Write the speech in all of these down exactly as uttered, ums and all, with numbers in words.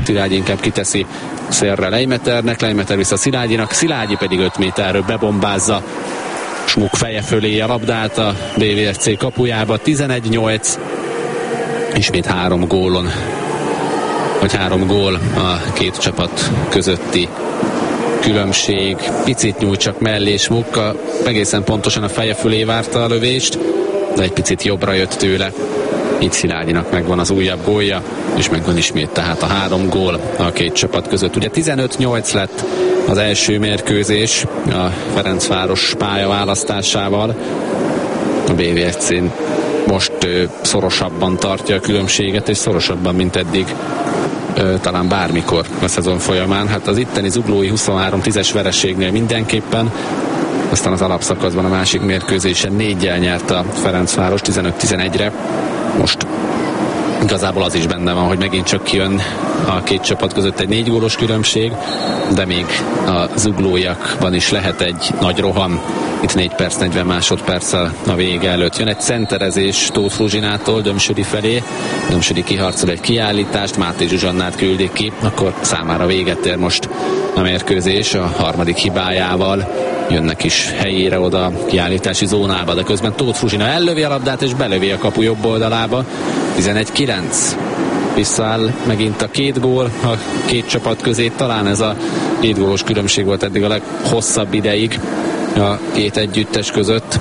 Szilágyi inkább kiteszi szélre Leimeternek, Leimeter vissza Szilágyinak, Szilágyi pedig öt méterről bebombázza Smuk feje fölé a labdát a bé vé es cé kapujába. Tizenegy nyolc, ismét három gólon, vagy három gól a két csapat közötti különbség. Picit nyújt csak mellé Smuk, egészen pontosan a feje fölé várta a lövést, de egy picit jobbra jött tőle. Így Szilágyinak megvan az újabb gólja, és megvan ismét tehát a három gól a két csapat között. Ugye tizenöt nyolc lett az első mérkőzés a Ferencváros pálya választásával. A bé vé es cé most ö, szorosabban tartja a különbséget, és szorosabban, mint eddig ö, talán bármikor a szezon folyamán. Hát az itteni zuglói huszonhárom tízes vereségnél mindenképpen, aztán az alapszakaszban a másik mérkőzésen néggyel nyert a Ferencváros tizenöt tizenegyre. Most igazából az is benne van, hogy megint csak kijön a két csapat között egy négy gólos különbség, de még a zuglóiakban is lehet egy nagy roham. Itt négy perc, negyven másodperccel a vége előtt. Jön egy centerezés Tóth Fruzsinától Dömsödi felé. Dömsödi kiharcol egy kiállítást, Máté Zsuzsannát küldik ki, akkor számára véget ér most a mérkőzés a harmadik hibájával. Jönnek is helyére oda a kiállítási zónába, de közben Tóth Fruzsina ellövi a labdát és belövi a kapu jobb oldalába. tizenegy kilenc. Visszaáll megint a két gól a két csapat közé. Talán ez a két gólos különbség volt eddig a leghosszabb ideig a két együttes között.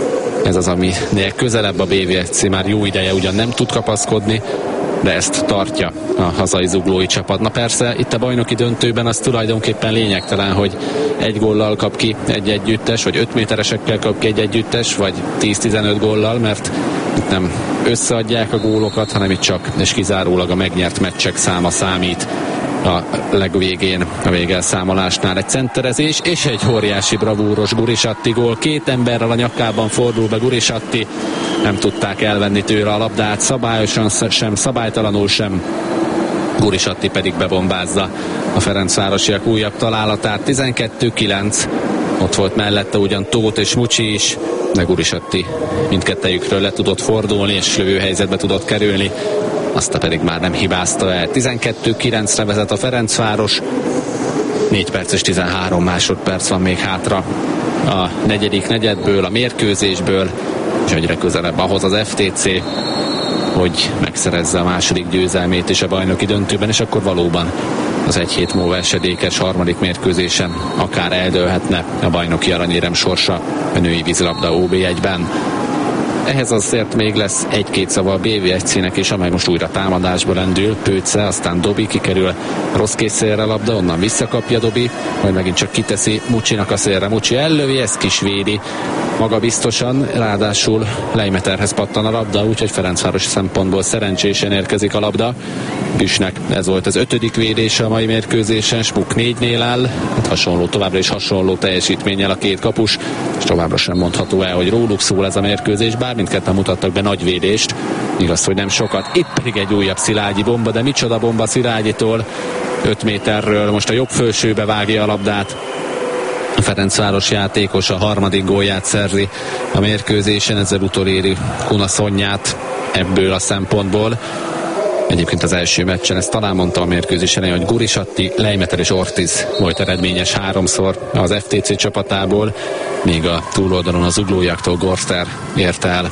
Ez az, aminél közelebb a bé vé es cé már jó ideje ugyan nem tud kapaszkodni, de ezt tartja a hazai zuglói csapat. Na persze, itt a bajnoki döntőben az tulajdonképpen lényegtelen, hogy egy góllal kap ki egy együttes, vagy öt méteresekkel kap ki egy együttes, vagy tíz-tizenöt góllal, mert itt nem összeadják a gólokat, hanem itt csak és kizárólag a megnyert meccsek száma számít a legvégén, a végelszámolásnál. Egy centerezés és egy óriási bravúros Gurisatti gól. Két emberrel a nyakában fordul be Gurisatti, nem tudták elvenni tőle a labdát, szabályosan sem, szabálytalanul sem. Gurisatti pedig bebombázza a ferencvárosiak újabb találatát. tizenkettő kilenc. Ott volt mellette ugyan Tóth és Mucsi is, de Gurisatti mindkettejükről le tudott fordulni, és lövőhelyzetbe tudott kerülni. Azt pedig már nem hibázta el. tizenkettő kilencre vezet a Ferencváros. négy perc és tizenhárom másodperc van még hátra a negyedik negyedből, a mérkőzésből, és egyre közelebb ahhoz az ef té cé, hogy megszerezze a második győzelmét is a bajnoki döntőben, és akkor valóban az egy hét múlva esedékes harmadik mérkőzésen akár eldőlhetne a bajnoki aranyérem sorsa a női vízilabda ó bé egyben. Ehhez azért még lesz egy-két szava a bé vé es cének is, amely most újra támadásba lendül. Pőce, aztán Dobi kikerül rossz készszélre labda, onnan visszakapja Dobi, majd megint csak kiteszi Mucsinak a szélre. Mucsi ellövi, ezt kisvédi maga biztosan, ráadásul Leimeterhez pattan a labda, úgyhogy Ferencvárosi szempontból szerencsésen érkezik a labda. Püsnek ez volt az ötödik védése a mai mérkőzésen, Smuk négynél áll, hát hasonló, továbbra is hasonló teljesítménnyel a két kapus, és továbbra sem mondható el, hogy róluk szól ez a mérkőzés, bár mindketten mutattak be nagy védést, igaz, hogy nem sokat. Itt pedig egy újabb Szilágyi bomba, de micsoda bomba Szilágyitól, öt méterről most a jobb fölsőbe vágja a labdát. A Ferencváros játékos a harmadik gólját szerzi a mérkőzésen, ezzel utoléri Kuna Szonyát ebből a szempontból. Egyébként az első meccsen, ezt talán mondta a mérkőzésen, hogy Gurisatti, Leimeter és Ortiz volt eredményes háromszor az ef té cé csapatából, még a túloldalon az zuglóiaktól Gorster ért el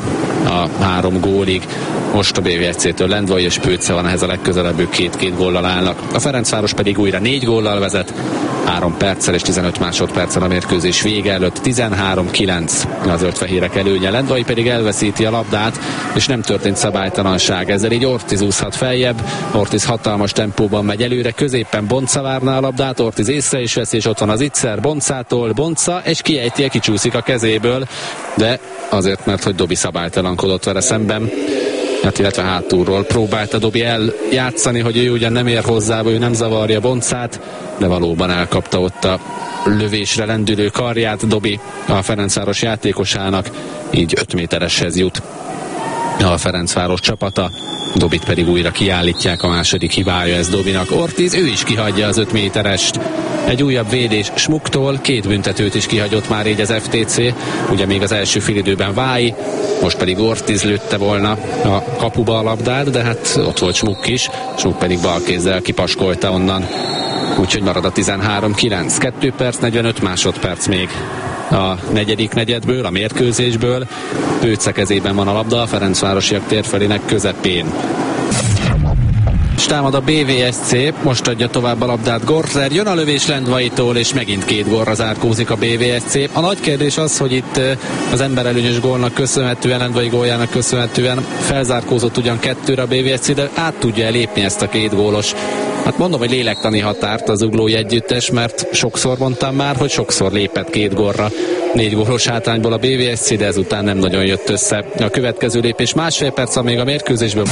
a három gólig. Most a bé vé es cétől Lendvai és Pőce van ehhez a legközelebb, ők két-két góllal állnak. A Ferencváros pedig újra négy góllal vezet, három perccel és tizenöt másodperccel a mérkőzés vége előtt. tizenhárom kilenc a zöldfehérek előnye. Lendvai pedig elveszíti a labdát, és nem történt szabálytalanság. Ezzel így Ortiz úszhat feljebb. Ortiz hatalmas tempóban megy előre, középen Bonca várná a labdát, Ortiz észre is veszi, és ott van az Itzer Boncától, Bonca, és kiejti, kicsúszik a kezéből, de azért, mert hogy Dobi szabálytalankodott vele szemben. Hát, illetve hátulról próbálta Dobi eljátszani, hogy ő ugyan nem ér hozzá, ő nem zavarja Boncát, de valóban elkapta ott a lövésre lendülő karját Dobi a Ferencváros játékosának, így öt métereshez jut. a Ferencváros csapata. Dobit pedig újra kiállítják, a második hibája ez Dobinak. Ortiz, ő is kihagyja az öt méterest. Egy újabb védés Smuktól, két büntetőt is kihagyott már így az ef té cé, ugye még az első félidőben Vályi, most pedig Ortiz lőtte volna a kapuba a labdát, de hát ott volt Smuk is, Smuk pedig balkézzel kipaskolta onnan. Úgyhogy marad a tizenhárom kilenc, kettő perc, negyvenöt másodperc még a negyedik negyedből, a mérkőzésből. Pőce kezében van a labda, a ferencvárosiak térfelének közepén. És támad a bé vé es cé, most adja tovább a labdát Gorter, jön a lövés Lendvaitól, és megint két gólra zárkózik a bé vé es cé. A nagy kérdés az, hogy itt az emberelőnyös gólnak köszönhetően, Lendvai góljának köszönhetően felzárkózott ugyan kettőre a bé vé es cé, de át tudja lépni ezt a két gólos, hát mondom, hogy lélektani határt az Zuglói együttes, mert sokszor mondtam már, hogy sokszor lépett két gólra négy gólos hátrányból a bé vé es cé, de ezután nem nagyon jött össze a következő lépés. Másfél perc még a mérkőzésből.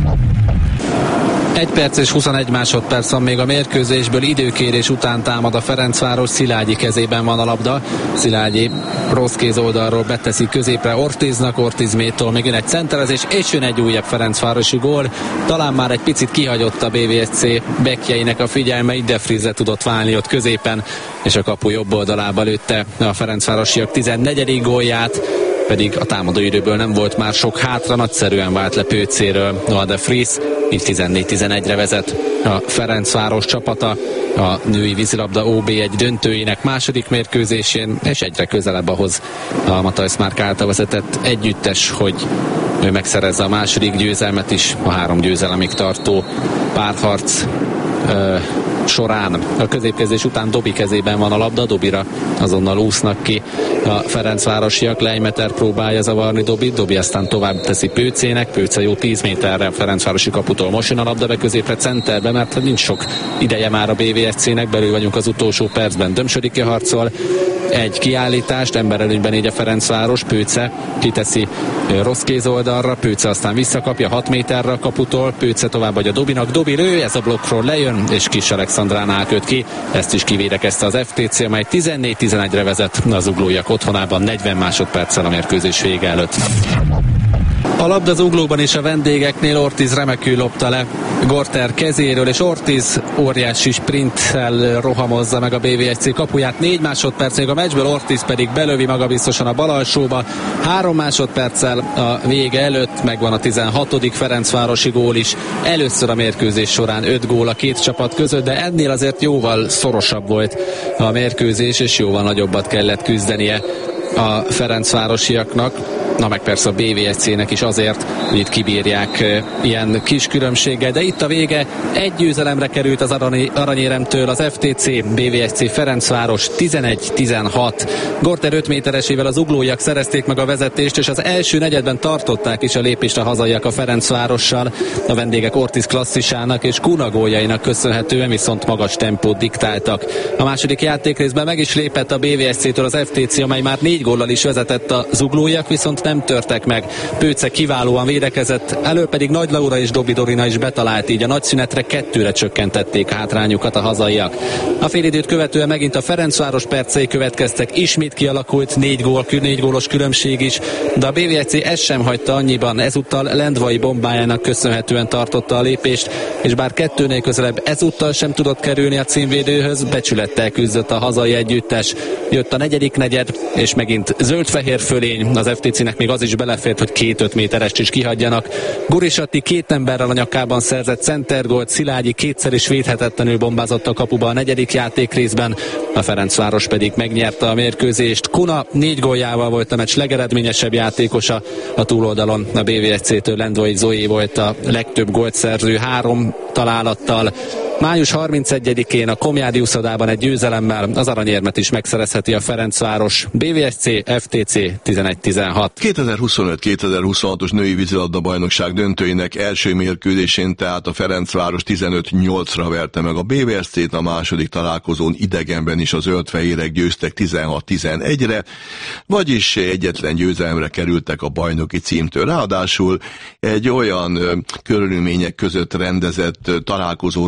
egy perc és huszonegy másodperc van még a mérkőzésből, időkérés után támad a Ferencváros, Szilágyi kezében van a labda. Szilágyi rossz kéz oldalról beteszi középre Ortiznak, Ortiz-métól még jön egy centerezés, és jön egy újabb ferencvárosi gól. Talán már egy picit kihagyott a bé vé es cé bekkjeinek a figyelme, de Frizze tudott válni ott középen, és a kapu jobb oldalába lőtte a ferencvárosiak tizennegyedik gólját, pedig a támadóidőből nem volt már sok hátra, nagyszerűen vált le Pőcéről Noah de Vries, így tizennégy tizenegyre vezet a Ferencváros csapata a női vízilabda ó bé egy döntőjének második mérkőzésén, és egyre közelebb ahhoz a Matthijs Márk által vezetett együttes, hogy ő megszerezze a második győzelmet is a három győzelemig tartó párharc ö, során. A középkezés után Dobi kezében van a labda, Dobira azonnal úsznak ki a ferencvárosiak, Leimeter próbálja zavarni Dobit, Dobi aztán tovább teszi Pőcének, Pőce jó tíz méterre a ferencvárosi kaputól. Most jön a labda be középre, centerbe, mert nincs sok ideje már a bé vé es cének, belül vagyunk az utolsó percben. Dömsödike harcol, egy kiállítást, emberelőnyben így a Ferencváros, Pőce kiteszi rossz kéz oldalra, Pőce aztán visszakapja hat méterre a kaputól, Pőce továbbadja Dobinak, Dobi lő, ez a blokkról lejön, és Kis Alexandránál köt ki, ezt is kivédekezte az ef té cé, amely tizennégy tizenegyre vezet az zuglóiak otthonában negyven másodperccel a mérkőzés vége előtt. A labda Zuglóban is a vendégeknél, Ortiz remekül lopta le Gorter kezéről, és Ortiz óriási sprinttel rohamozza meg a bé vé es cé kapuját. Négy másodperc még a meccsből, Ortiz pedig belövi magabiztosan a bal alsóba. Három másodperccel a vége előtt megvan a tizenhatodik ferencvárosi gól is. Először a mérkőzés során öt gól a két csapat között, de ennél azért jóval szorosabb volt a mérkőzés, és jóval nagyobbat kellett küzdenie a ferencvárosiaknak. Na meg persze a bé vé es cének is azért, hogy itt kibírják e, ilyen kis különbséggel, de itt a vége, egy győzelemre került az arany, aranyéremtől az ef té cé, bé vé es cé Ferencváros tizenegy tizenhat. Gorter öt méteresével az zuglóiak szerezték meg a vezetést, és az első negyedben tartották is a lépést a hazaiak a Ferencvárossal. A vendégek Ortiz klasszisának és Kuna góljainak köszönhetően viszont magas tempót diktáltak. A második játékrészben meg is lépett a bé vé es cétől az ef té cé, amely már négy góllal is vezetett, a zuglóiak viszont nem törtek meg. Pőce kiválóan védekezett, elől pedig Nagy Laura és Dobi Dorina is betalált, így a nagyszünetre kettőre csökkentették hátrányukat a hazaiak. A félidőt követően megint a Ferencváros percei következtek, ismét kialakult négy, gól, négy gólos különbség is, de a bé vé es cé ezt sem hagyta annyiban, ezúttal Lendvai bombájának köszönhetően tartotta a lépést, és bár kettőnél közelebb ezúttal sem tudott kerülni a címvédőhöz, becsülettel küzdött a hazai együttes. Jött a negyedik negyed, és megint zöld-fehér fölény, az ef té cének még az is belefért, hogy két öt méterest is kihagyjanak. Gurisatti két emberrel a nyakában szerzett centergólt, Szilágyi kétszer is védhetetlenül bombázott a kapuba a negyedik játékrészben, a Ferencváros pedig megnyerte a mérkőzést. Kuna négy góljával volt a meccs legeredményesebb játékosa, a túloldalon a bé vé es cétől Lendvai Zoé volt a legtöbb gólt szerző három találattal. május harmincegyedikén a Komjádi uszodában egy győzelemmel az aranyérmet is megszerezheti a Ferencváros. bé vé es cé, ef té cé tizenegy tizenhat. kétezer-huszonöt kétezer-huszonhatos női vízilabda bajnokság döntőinek első mérkőzésén tehát a Ferencváros tizenöt nyolcra verte meg a bé vé es cét, a második találkozón idegenben is a zöldfehérek győztek tizenhat tizenegyre, vagyis egyetlen győzelemre kerültek a bajnoki címtől. Ráadásul egy olyan ö, körülmények között rendezett ö, találkozóról van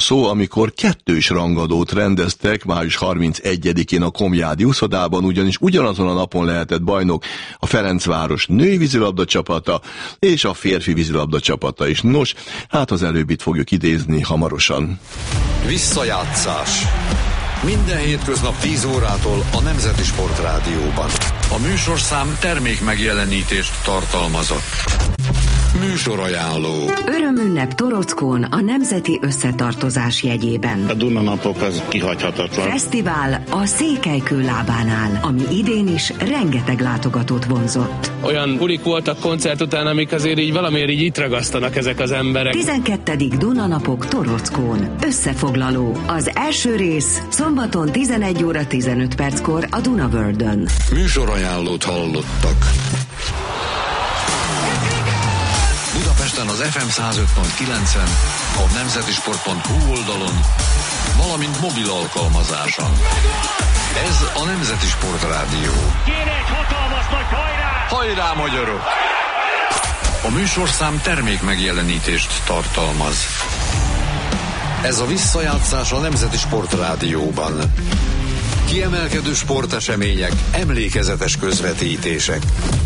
szó, amikor kettős rangadót rendeztek május harmincegyedikén a Komjádi úszodában, ugyanis ugyanazon a napon lehetett bajnok a Ferencváros női vízilabda csapata és a férfi vízilabda csapata is. Nos, hát az előbbit fogjuk idézni hamarosan. Visszajátszás. Minden hétköznap tíz órától a Nemzeti Sport Rádióban. A műsorszám termék megjelenítést tartalmazott. Műsorajánló. Örömünnep Torockón a Nemzeti Összetartozás jegyében. A Dunanapok az kihagyhatatlan. Fesztivál a Székelykő lábánál, ami idén is rengeteg látogatót vonzott. Olyan bulik voltak koncert után, amik azért így valamiért így itt ragasztanak ezek az emberek. tizenkettedik Dunanapok Torockón. Összefoglaló. Az első rész szombaton tizenegy óra tizenöt perckor a Dunavördön. Műsorajánlót hallottak. Budapesten az ef em száz öt pont kilencen, a nemzetisport pont hu oldalon, valamint mobil alkalmazáson. Ez a Nemzeti Sport Rádió. Kéne egy hatalmas nagy hajrá! Hajrá, magyarok! A műsorszám termék megjelenítést tartalmaz. Ez a visszajátszás a Nemzeti Sport Rádióban. Kiemelkedő sportesemények, emlékezetes közvetítések.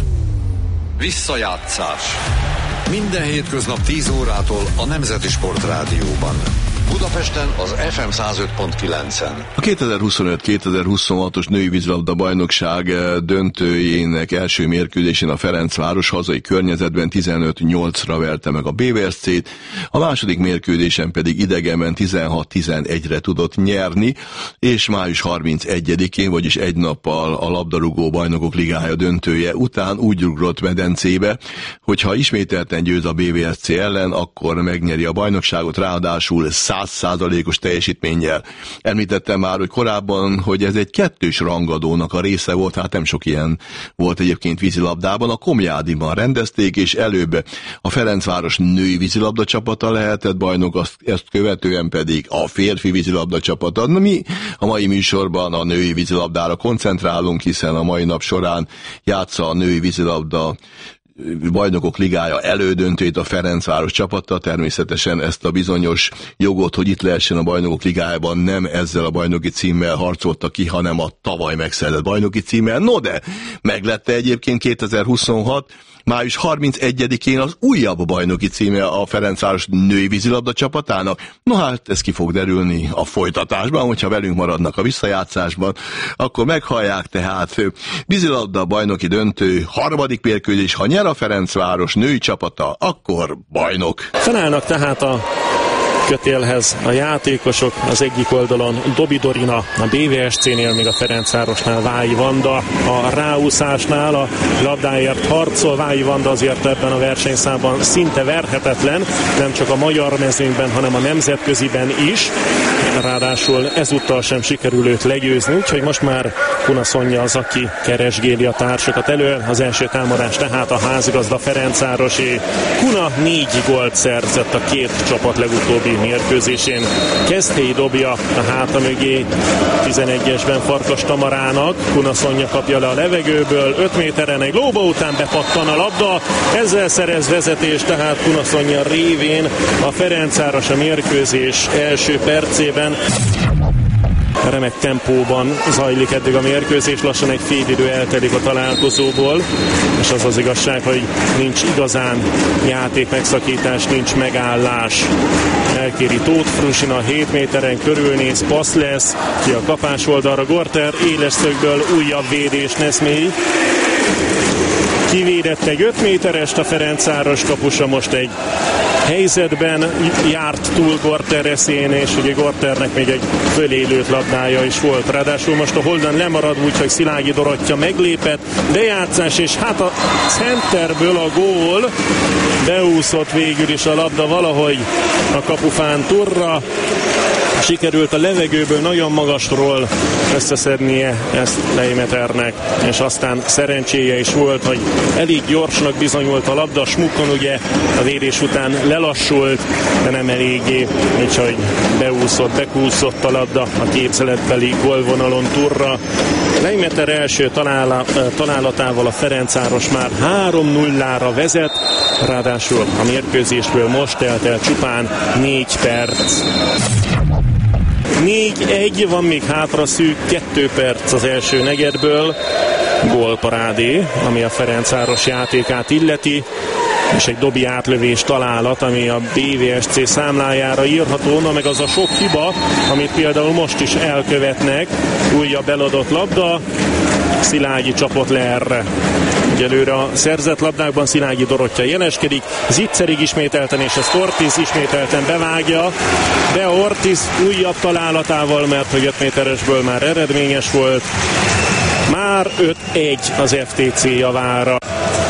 Visszajátszás. Minden hétköznap tíz órától a Nemzeti Sport Rádióban. Budapesten az ef em száz öt pont kilencen. A kétezer-huszonöt kétezer-huszonhatos női vízilabda bajnokság döntőjének első mérkőzésén a Ferencváros hazai környezetben tizenöt nyolcra verte meg a bé vé es cét, a második mérkőzésen pedig idegenben tizenhat tizenegyre tudott nyerni, és május harmincegyedikén, vagyis egy nappal a labdarúgó bajnokok ligája döntője után úgy ugrott medencébe, hogyha ismételten győz a bé vé es cé ellen, akkor megnyeri a bajnokságot, ráadásul száz százalékos teljesítménnyel. Említettem már, hogy korábban, hogy ez egy kettős rangadónak a része volt, hát nem sok ilyen volt egyébként vízilabdában. A Komjádiban rendezték, és előbb a Ferencváros női vízilabda csapata lehetett bajnok, azt, ezt követően pedig a férfi vízilabda csapata. Na, mi a mai műsorban a női vízilabdára koncentrálunk, hiszen a mai nap során játsza a női vízilabda bajnokok ligája elődöntőjét a Ferencváros csapata. Természetesen ezt a bizonyos jogot, hogy itt lehessen a bajnokok ligájában, nem ezzel a bajnoki címmel harcolta ki, hanem a tavaly megszerzett bajnoki címmel. No de, meglette egyébként kétezer-huszonhat május harmincegyedikén az újabb bajnoki címe a Ferencváros női vízilabda csapatának. No hát, ez ki fog derülni a folytatásban, hogyha velünk maradnak a visszajátszásban, akkor meghallják. Tehát vízilabda bajnoki döntő, harmadik mérkőzés, ha nyer a Ferencváros női csapata, akkor bajnok. Felállnak tehát a kötélhez a játékosok, az egyik oldalon Dobi Dorina, a bé vé es cénél, még a Ferencvárosnál Vályi Vanda, a ráúszásnál a labdáért harcol. Vályi Vanda azért ebben a versenyszámban szinte verhetetlen, nem csak a magyar mezőnyben, hanem a nemzetköziben is. Ráadásul ezúttal sem sikerül őt legyőzni, úgyhogy most már Kuna Szonya az, aki keresgéli a társakat elő. Az első támadás tehát a házigazda Ferencvárosé. Kuna négy gólt szerzett a két csapat legutóbbi mérkőzésén. Keszthelyi dobja a háta mögé tizenegyesben Farkas Tamarának. Kuna Szonya kapja le a levegőből, öt méteren egy lóba után bepattan a labda, ezzel szerez vezetés tehát Kuna Szonya révén a Ferencváros a mérkőzés első percében. Remek tempóban zajlik eddig a mérkőzés, lassan egy fél idő eltelik a találkozóból, és az az igazság, hogy nincs igazán játék megszakítás, nincs megállás. Elkéri Tóth Frusina, hét méteren körülnéz, passz lesz, ki a kapás oldalra, Gorter éles szögből újabb védés, Neszmély kivédett egy öt méterest, a Ferencváros kapusa most egy helyzetben járt túl Gorter eszén, és ugye Gorternek még egy fölélőtt labdája is volt. Ráadásul most a Holden lemarad, úgyhogy Szilágyi Dorottya meglépett, bejátszás, és hát a centerből a gól, beúszott végül is a labda valahogy a kapufán turra. sikerült a levegőből nagyon magasról összeszednie ezt Leimeternek, és aztán szerencséje is volt, hogy elég gyorsnak bizonyult a labda. Smukkon ugye a védés után lelassult, de nem eléggé, úgyhogy beúszott, bekúszott a labda a képzeletbeli gólvonalon turra. Leimeter első talála, találatával a Ferencváros már három nullára vezet, ráadásul a mérkőzésből most telt el csupán négy perc. négy egy, van még hátra szűk kettő perc az első negyedből. Gólparádé, ami a Ferencváros játékát illeti, és egy dobi átlövés találat, ami a bé vé es cé számlájára írható, na meg az a sok hiba, amit például most is elkövetnek. Újabb eladott labda, Szilágyi csapott le erre. Egyelőre a szerzett labdákban Szilágyi Dorottya jeleskedik, Zicserig ismételten, és ezt Ortiz ismételten bevágja, de Ortiz újabb találatával, mert hogy öt méteresből már eredményes volt. Már öt egy az ef té cé javára.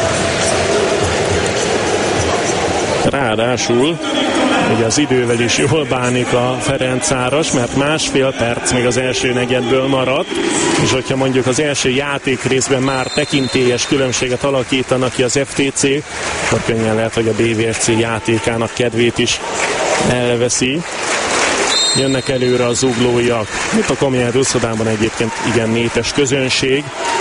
Ráadásul ugye az idővel is jól bánik a Ferencváros, mert másfél perc még az első negyedből maradt, és hogyha mondjuk az első játék részben már tekintélyes különbséget alakítanak ki az ef té cé, akkor könnyen lehet, hogy a bé vé es cé játékának kedvét is elveszi. Jönnek előre a zuglóiak. Itt a Komjád úszodában egyébként igen népes közönség,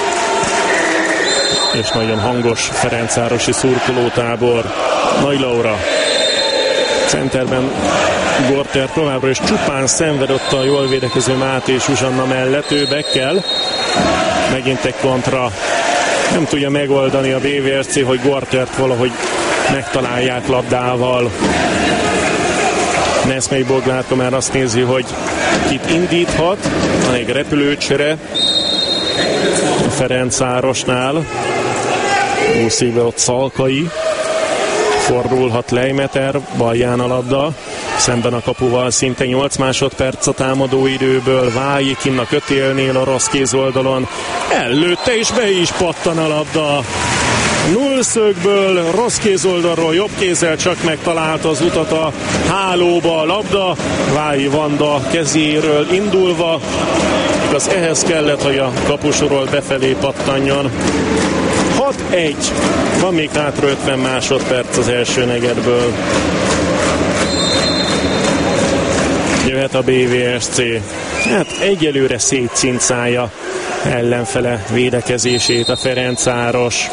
és nagyon hangos ferencvárosi szurkolótábor. Nagy Laura centerben, Gorter továbbra is csupán szenvedett a jól védekező Máté Zsuzsanna mellett, ő bekkel. Megint egy kontra. Nem tudja megoldani a bé vé es cé, hogy Gortert valahogy megtalálják labdával. Neszmely Boglárka már azt nézi, hogy kit indíthat. Van egy repülőcsere a Ferencvárosnál. Úszíve ott Szalkai. Fordulhat Leimeter, balján a labda, szemben a kapuval szinte nyolc másodperc a támadó időből. Vályi kinn a kötélnél a rossz kézoldalon, ellőtte és be is pattan a labda. Nullszögből, rossz kézoldalról jobb kézzel csak megtalálta az utat a hálóba a labda. Vályi Vanda kezéről indulva, igaz ehhez kellett, hogy a kapusról befelé pattanjon. hat egy. Van még hátra ötven másodperc az első negyedből. Jöhet a bé vé es cé. Hát egyelőre szétcincálja ellenfele védekezését a Ferencváros.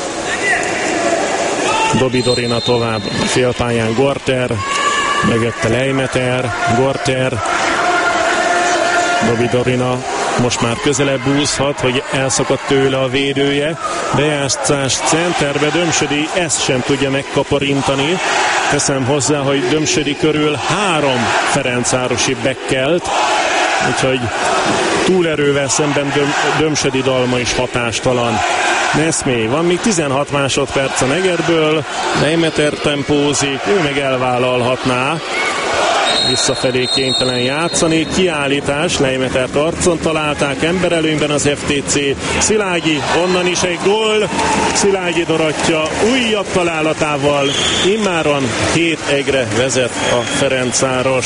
Dobi Dorina tovább félpályán, Gorter, mögötte Leimeter, Gorter, Dobi Dorina most már közelebb úszhat, hogy elszakadt tőle a védője. Bejátszás centerbe, Dömsödi ezt sem tudja megkaparintani. Teszem hozzá, hogy Dömsödi körül három ferencvárosi bekkelt, úgyhogy túlerővel szemben Döm, Dömsödi dalma is hatástalan. Neszmé, van még tizenhat másodperc a negyedből, Leimeter tempózik, ő meg elvállalhatná. Visszafelé kénytelen játszani, kiállítás, Leimetert arcon találták, emberelőnyben az ef té cé, Szilágyi, onnan is egy gól, Szilágyi Dorottya újabb találatával, immáron hét egyre vezet a Ferencváros.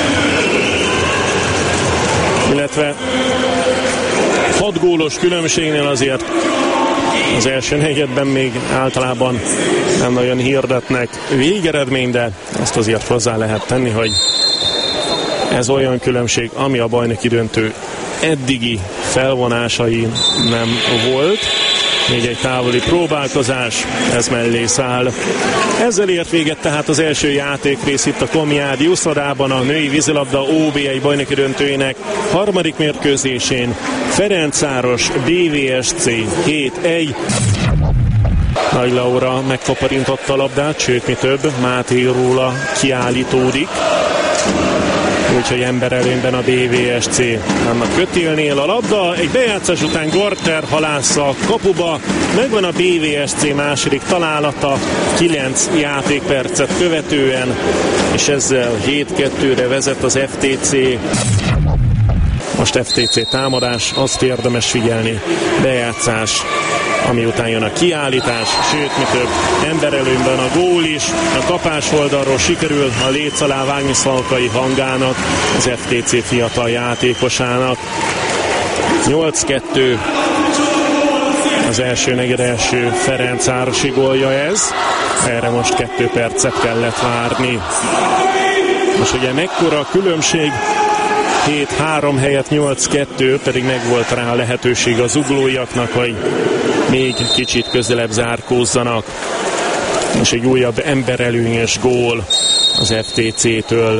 Illetve hat gólos különbségnél azért az első negyedben még általában nem nagyon hirdetnek végeredmény, de azt azért hozzá lehet tenni, hogy ez olyan különbség, ami a bajnoki döntő eddigi felvonásai nem volt. Még egy távoli próbálkozás, ez mellé száll. Ezzel ért véget tehát az első játékrész itt a Komjádi úszodában, a női vízilabda ó bé egy bajnoki döntőjének harmadik mérkőzésén. Ferencváros bé vé es cé hét egy. Nagy Laura megkaparintotta a labdát, sőt mi több, Máté róla kiállítódik. Úgyhogy emberelőnyben a bé vé es cé. Annak kötélnél a labda, egy bejátszás után Gorter halásza a kapuba, megvan a bé vé es cé második találata, kilenc játékpercet követően, és ezzel hét kettőre vezet az ef té cé. Most ef té cé támadás, azt érdemes figyelni. Bejátszás ami után jön a kiállítás, sőt, mi több, emberelőnyben a gól is, a kapás oldalról sikerül a léc alá vágni Szalkai Hangának, az ef té cé fiatal játékosának. nyolc kettő az első negyed első Ferencvárosi gólja ez, erre most kettő percet kellett várni. Most ugye mekkora a különbség, hét három helyett nyolc kettő, pedig megvolt rá a lehetőség az zuglóiaknak, hogy még kicsit közelebb zárkózzanak. És egy újabb emberelőnyös gól az ef té cé-től.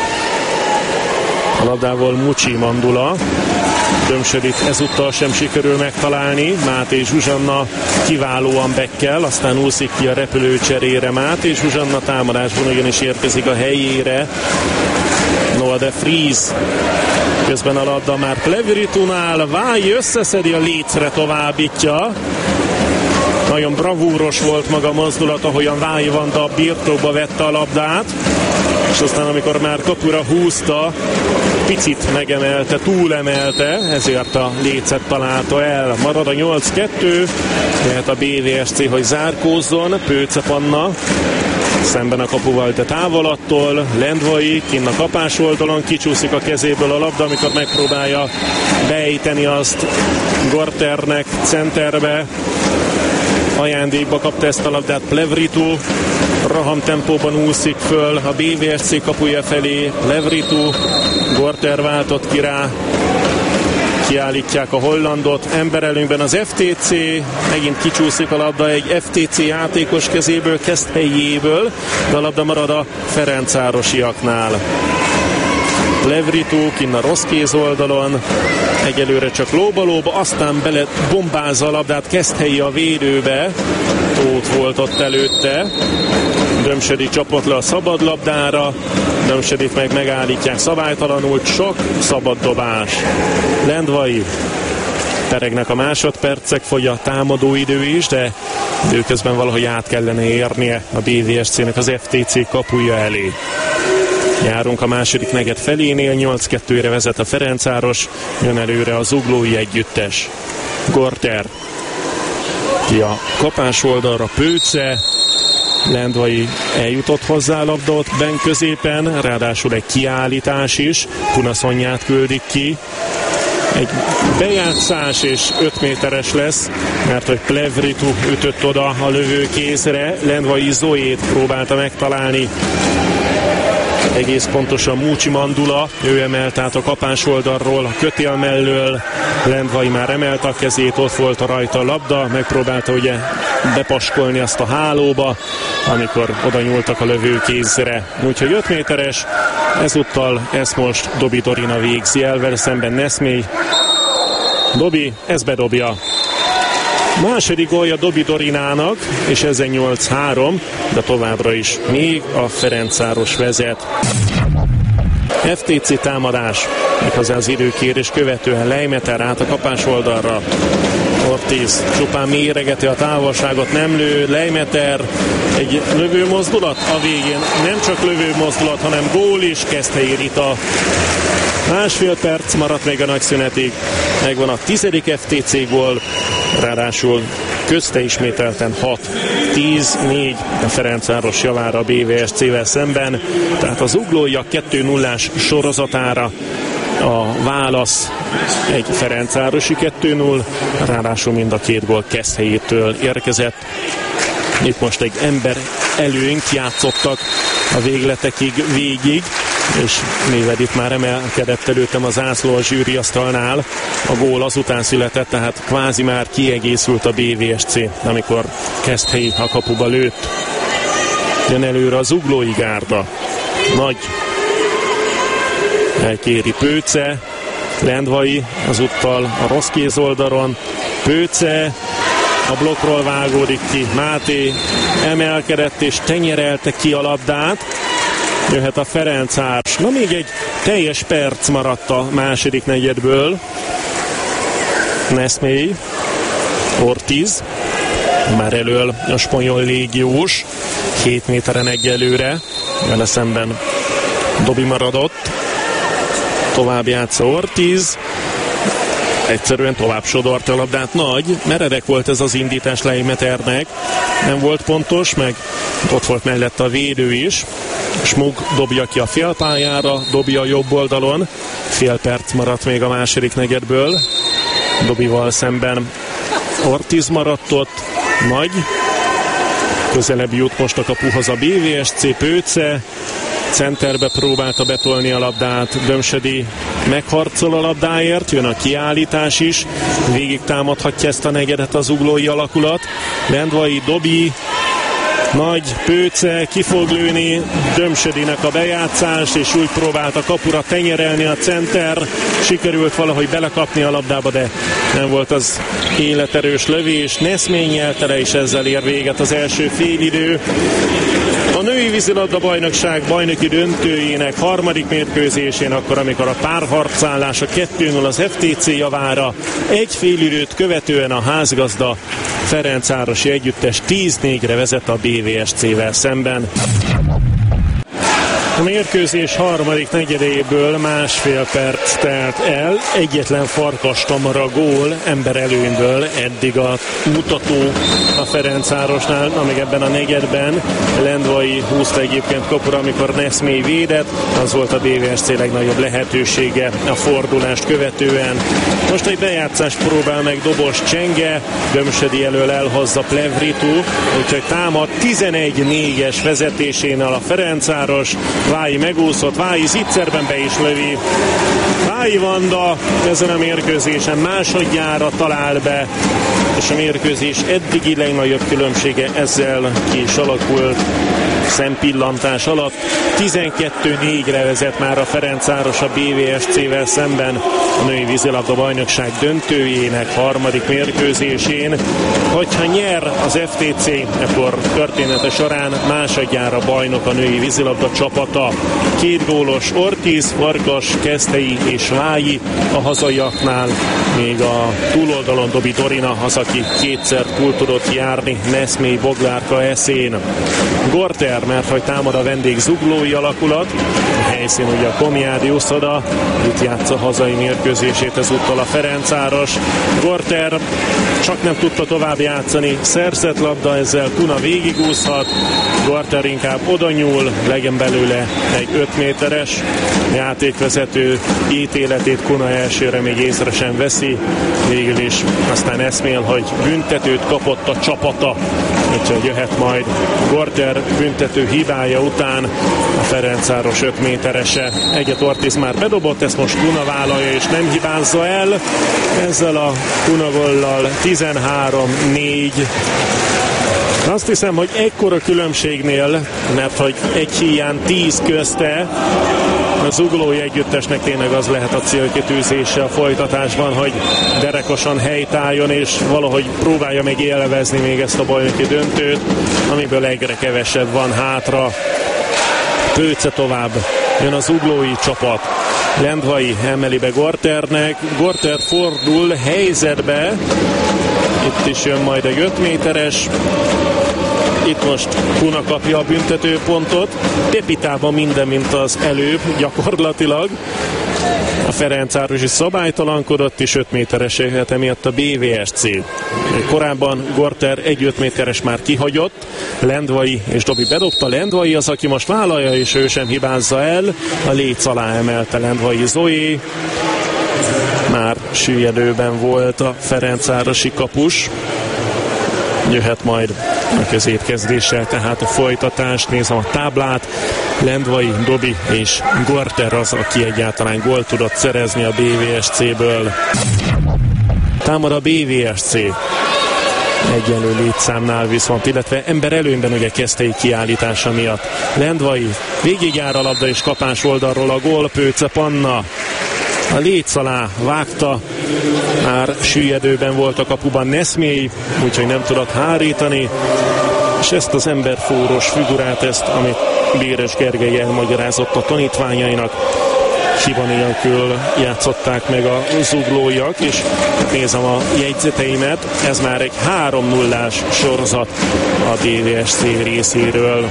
A labdával Mucsi Mandula. Dömsödit ezúttal sem sikerül megtalálni. Máté Zsuzsanna kiválóan bekkel, aztán úszik ki a repülőcserére. Máté Zsuzsanna támadásban ugyanis érkezik a helyére Noah de Vries. Közben a labda már Plevritunál, Váj összeszedi, a lécre továbbítja. Nagyon bravúros volt maga a mozdulat, ahogyan Váj Vanda birtokba vette a labdát, és aztán amikor már kapura húzta, picit megemelte, túlemelte, ezért a lécet találta el. Marad a nyolc kettő, lehet a bé vé es cé, hogy zárkózzon. Pőce Panna szemben a kapuval, de távolattól. Lendvai kinn a kapás oldalon, kicsúszik a kezéből a labda, amikor megpróbálja beejteni azt Gorternek centerbe. Ajándékba kapta ezt a labdát Plevritu, roham tempóban úszik föl a bé vé es cé kapuja felé. Plevritu, Gorter váltott ki rá, kiállítják a hollandot, emberelőnyben az ef té cé, megint kicsúszik a labda egy ef té cé játékos kezéből, Keszthelyéből, de a labda marad a Ferencvárosiaknál. Plevritu kinn a rossz kéz oldalon, egyelőre csak lóba-lóba, aztán bele bombázza a labdát Keszthelyi a védőbe, Tóth volt ott előtte, Dömsödi csapott le a szabadlabdára, Dömsödit meg megállítják szabálytalanul, sok szabad dobás. Lendvai, teregnek a másodpercek, fogy a támadó idő is, de időközben valahogy át kellene érnie a bé vé es cé-nek az ef té cé kapuja elé. Járunk a második negyed felénél, nyolc kettőre vezet a Ferencváros, jön előre a zuglói együttes. Gorter ki a kapás oldalra, Pőce, Lendvai eljutott hozzá a labda ott benn középen, ráadásul egy kiállítás is, Punaszonyát küldik ki. Egy bejátszás és öt méteres lesz, mert hogy Plevritu ütött oda a lövőkézre, Lendvai Zoét próbálta megtalálni. Egész pontosan Múcsi Mandula, ő emelt át a kapás oldalról, a kötél mellől, Lendvai már emelte a kezét, ott volt a rajta a labda, megpróbálta ugye bepaskolni azt a hálóba, amikor oda nyúltak a lövőkézre. Úgyhogy öt méteres, ezúttal ezt most Dobi Dorina végzi el, vele szemben Neszmély. Dobi, ez bedobja. Második gólja Dobi Dorinának, és ezen nyolc három, de továbbra is még a Ferencváros vezet. ef té cé támadás, méghozzá az időkérés követően Leimeter át a kapás oldalra. Ortiz csupán méregeti a távolságot, nem lő, Leimeter egy lövőmozdulat a végén, nem csak lövőmozdulat, hanem gól is, Keszthelyi Rita. Másfél perc maradt még a nagyszünetig, megvan a tizedik ef té cé gól, ráadásul közte ismételten hat tíz négy a Ferencváros javára a bé vé es cé-vel szemben, tehát az zuglóiak kettő nullás sorozatára a válasz egy ferencvárosi kettő null, ráadásul mind a két gól Keszthelyétől érkezett. Itt most egy ember előnyt játszottak a végletekig végig, és Néved itt már emelkedett előttem a zászló a zsűriasztalnál. A gól azután született, tehát kvázi már kiegészült a bé vé es cé, amikor Keszthelyi a kapuba lőtt. Jön előre a zuglói gárda. Nagy elkéri Pőce, Lendvai azúttal a rossz kéz oldalon, Pőce a blokkról vágódik ki, Máté emelkedett és tenyerelte ki a labdát. Jöhet a Ferencváros. Na, még egy teljes perc maradt a második negyedből. Neszmély, Ortiz, már elől a spanyol légiós, hét méteren egyelőre, vele szemben Dobi maradott. Tovább játsza Ortiz. egyszerűen tovább sodorta a labdát. Nagy, meredek volt ez az indítás Leimeternek, nem volt pontos, meg ott volt mellette a védő is. Smug dobja ki a félpályára, dobja a jobb oldalon, fél perc maradt még a második negyedből. Dobival szemben Ortiz maradt ott, Nagy, közelebb jut most a kapuhoz a bé vé es cé, Pőce, centerbe próbálta betolni a labdát, Dömsödi megharcol a labdáért, jön a kiállítás is, végig támadhatja ezt a negyedet az zuglói alakulat. Lendvai, Dobi, Nagy, Pőce, ki fog lőni Dömsödinek a bejátszást, és úgy próbált a kapura tenyerelni a center, sikerült valahogy belekapni a labdába, de nem volt az életerős lövés. Neszmény nyelte le, és ezzel ér véget az első félidő. A női vízilabda bajnokság bajnoki döntőjének harmadik mérkőzésén, akkor, amikor a párharcállás a kettő null az ef té cé javára, egy félidőt követően a házgazda Ferencvárosi együttes tíz négyre vezet a bé vé es cével szemben. A mérkőzés harmadik negyedéből másfél perc telt el, egyetlen Farkas Tamara gól emberelőnyből, eddig a mutató a Ferencvárosnál, amíg ebben a negyedben Lendvai húzta egyébként kapura, amikor Neszmély védett, az volt a bé vé es cé legnagyobb lehetősége a fordulást követően. Most egy bejátszást próbál meg Dobos Csenge, Dömsödi elől elhozza Plevritu, úgyhogy támad tizenegy négyes vezetésénél a Ferencváros. Vályi megúszott, Vályi zicserben be is lövi. Vályi Vanda ezen a mérkőzésen másodjára talál be, és a mérkőzés eddigi legnagyobb különbsége ezzel ki is alakult szempillantás alatt. tizenkettő négyre vezet már a Ferencváros a bé vé es cével szemben a női vízilabda bajnokság döntőjének harmadik mérkőzésén. Hogyha nyer az ef té cé, akkor története során másodjára bajnok a női vízilabda csapata. Két gólos Ortiz, Farkas, Keszthelyi és Vályi a hazaiaknál, még a túloldalon Dobi Dorina az, aki kétszer túl tudott járni Neszmély Boglárka eszén. Gorter, mert hogy támad a vendég zuglói alakulat, a helyszín ugye a Komjádi uszoda, itt játsza hazai mérkőzését ezúttal a Ferencváros. Gorter csak nem tudta tovább játszani, szerzett labda, ezzel Kuna végigúszhat, Gorter inkább oda nyúl, legyen belőle egy öt méteres, játékvezető ítéletét Kuna elsőre még észre sem veszi, végül is aztán eszmél, hogy büntetőt kapott a csapata, úgyhogy jöhet majd Gorter büntető hibája után a Ferencváros öt méterese. Egyet Ortiz már bedobott, ezt most Kuna vállalja és nem hibázza el. Ezzel a Kuna gollal tizenhárom négy. Azt hiszem, hogy ekkora különbségnél, mert hogy egy híján tíz közte, a zuglói együttesnek tényleg az lehet a célkitűzése a folytatásban, hogy derekosan helytálljon, és valahogy próbálja meg élvezni még ezt a bajnoki döntőt, amiből egyre kevesebb van hátra. Pőce tovább, jön a zuglói csapat. Lendvai emeli be Gorternek, Gorter fordul helyzetbe, itt is jön majd egy öt méteres, itt most Kuna kapja a büntetőpontot, Pepitában minden, mint az előbb gyakorlatilag. A Ferencváros is szabálytalankodott, és öt métereséget emiatt a bé vé es cé. Korábban Gorter egy öt méteres már kihagyott, Lendvai és Dobi bedobta, Lendvai az, aki most vállalja, és ő sem hibázza el, a léc alá emelte Lendvai Zoé. Már süllyedőben volt a ferencvárosi kapus. Jöhet majd a középkezdéssel, tehát a folytatás. Nézem a táblát. Lendvai, Dobi és Gorter az, aki egyáltalán gólt tudott szerezni a bé vé es céből. Támad a bé vé es cé. Egyenlő létszámnál viszont, illetve ember előnyben ugye Keszthelyi kiállítása miatt. Lendvai végigjár a labda és kapás oldalról a gól, Pőce Panna a léc alá vágta, már süllyedőben volt a kapuban Neszmély, úgyhogy nem tudott hárítani, és ezt az emberfúrós figurát, ezt, amit Béres Gergely elmagyarázott a tanítványainak, hiba nélkül játszották meg a zuglóiak, és nézem a jegyzeteimet, ez már egy három nullás sorozat a bé vé es cé részéről.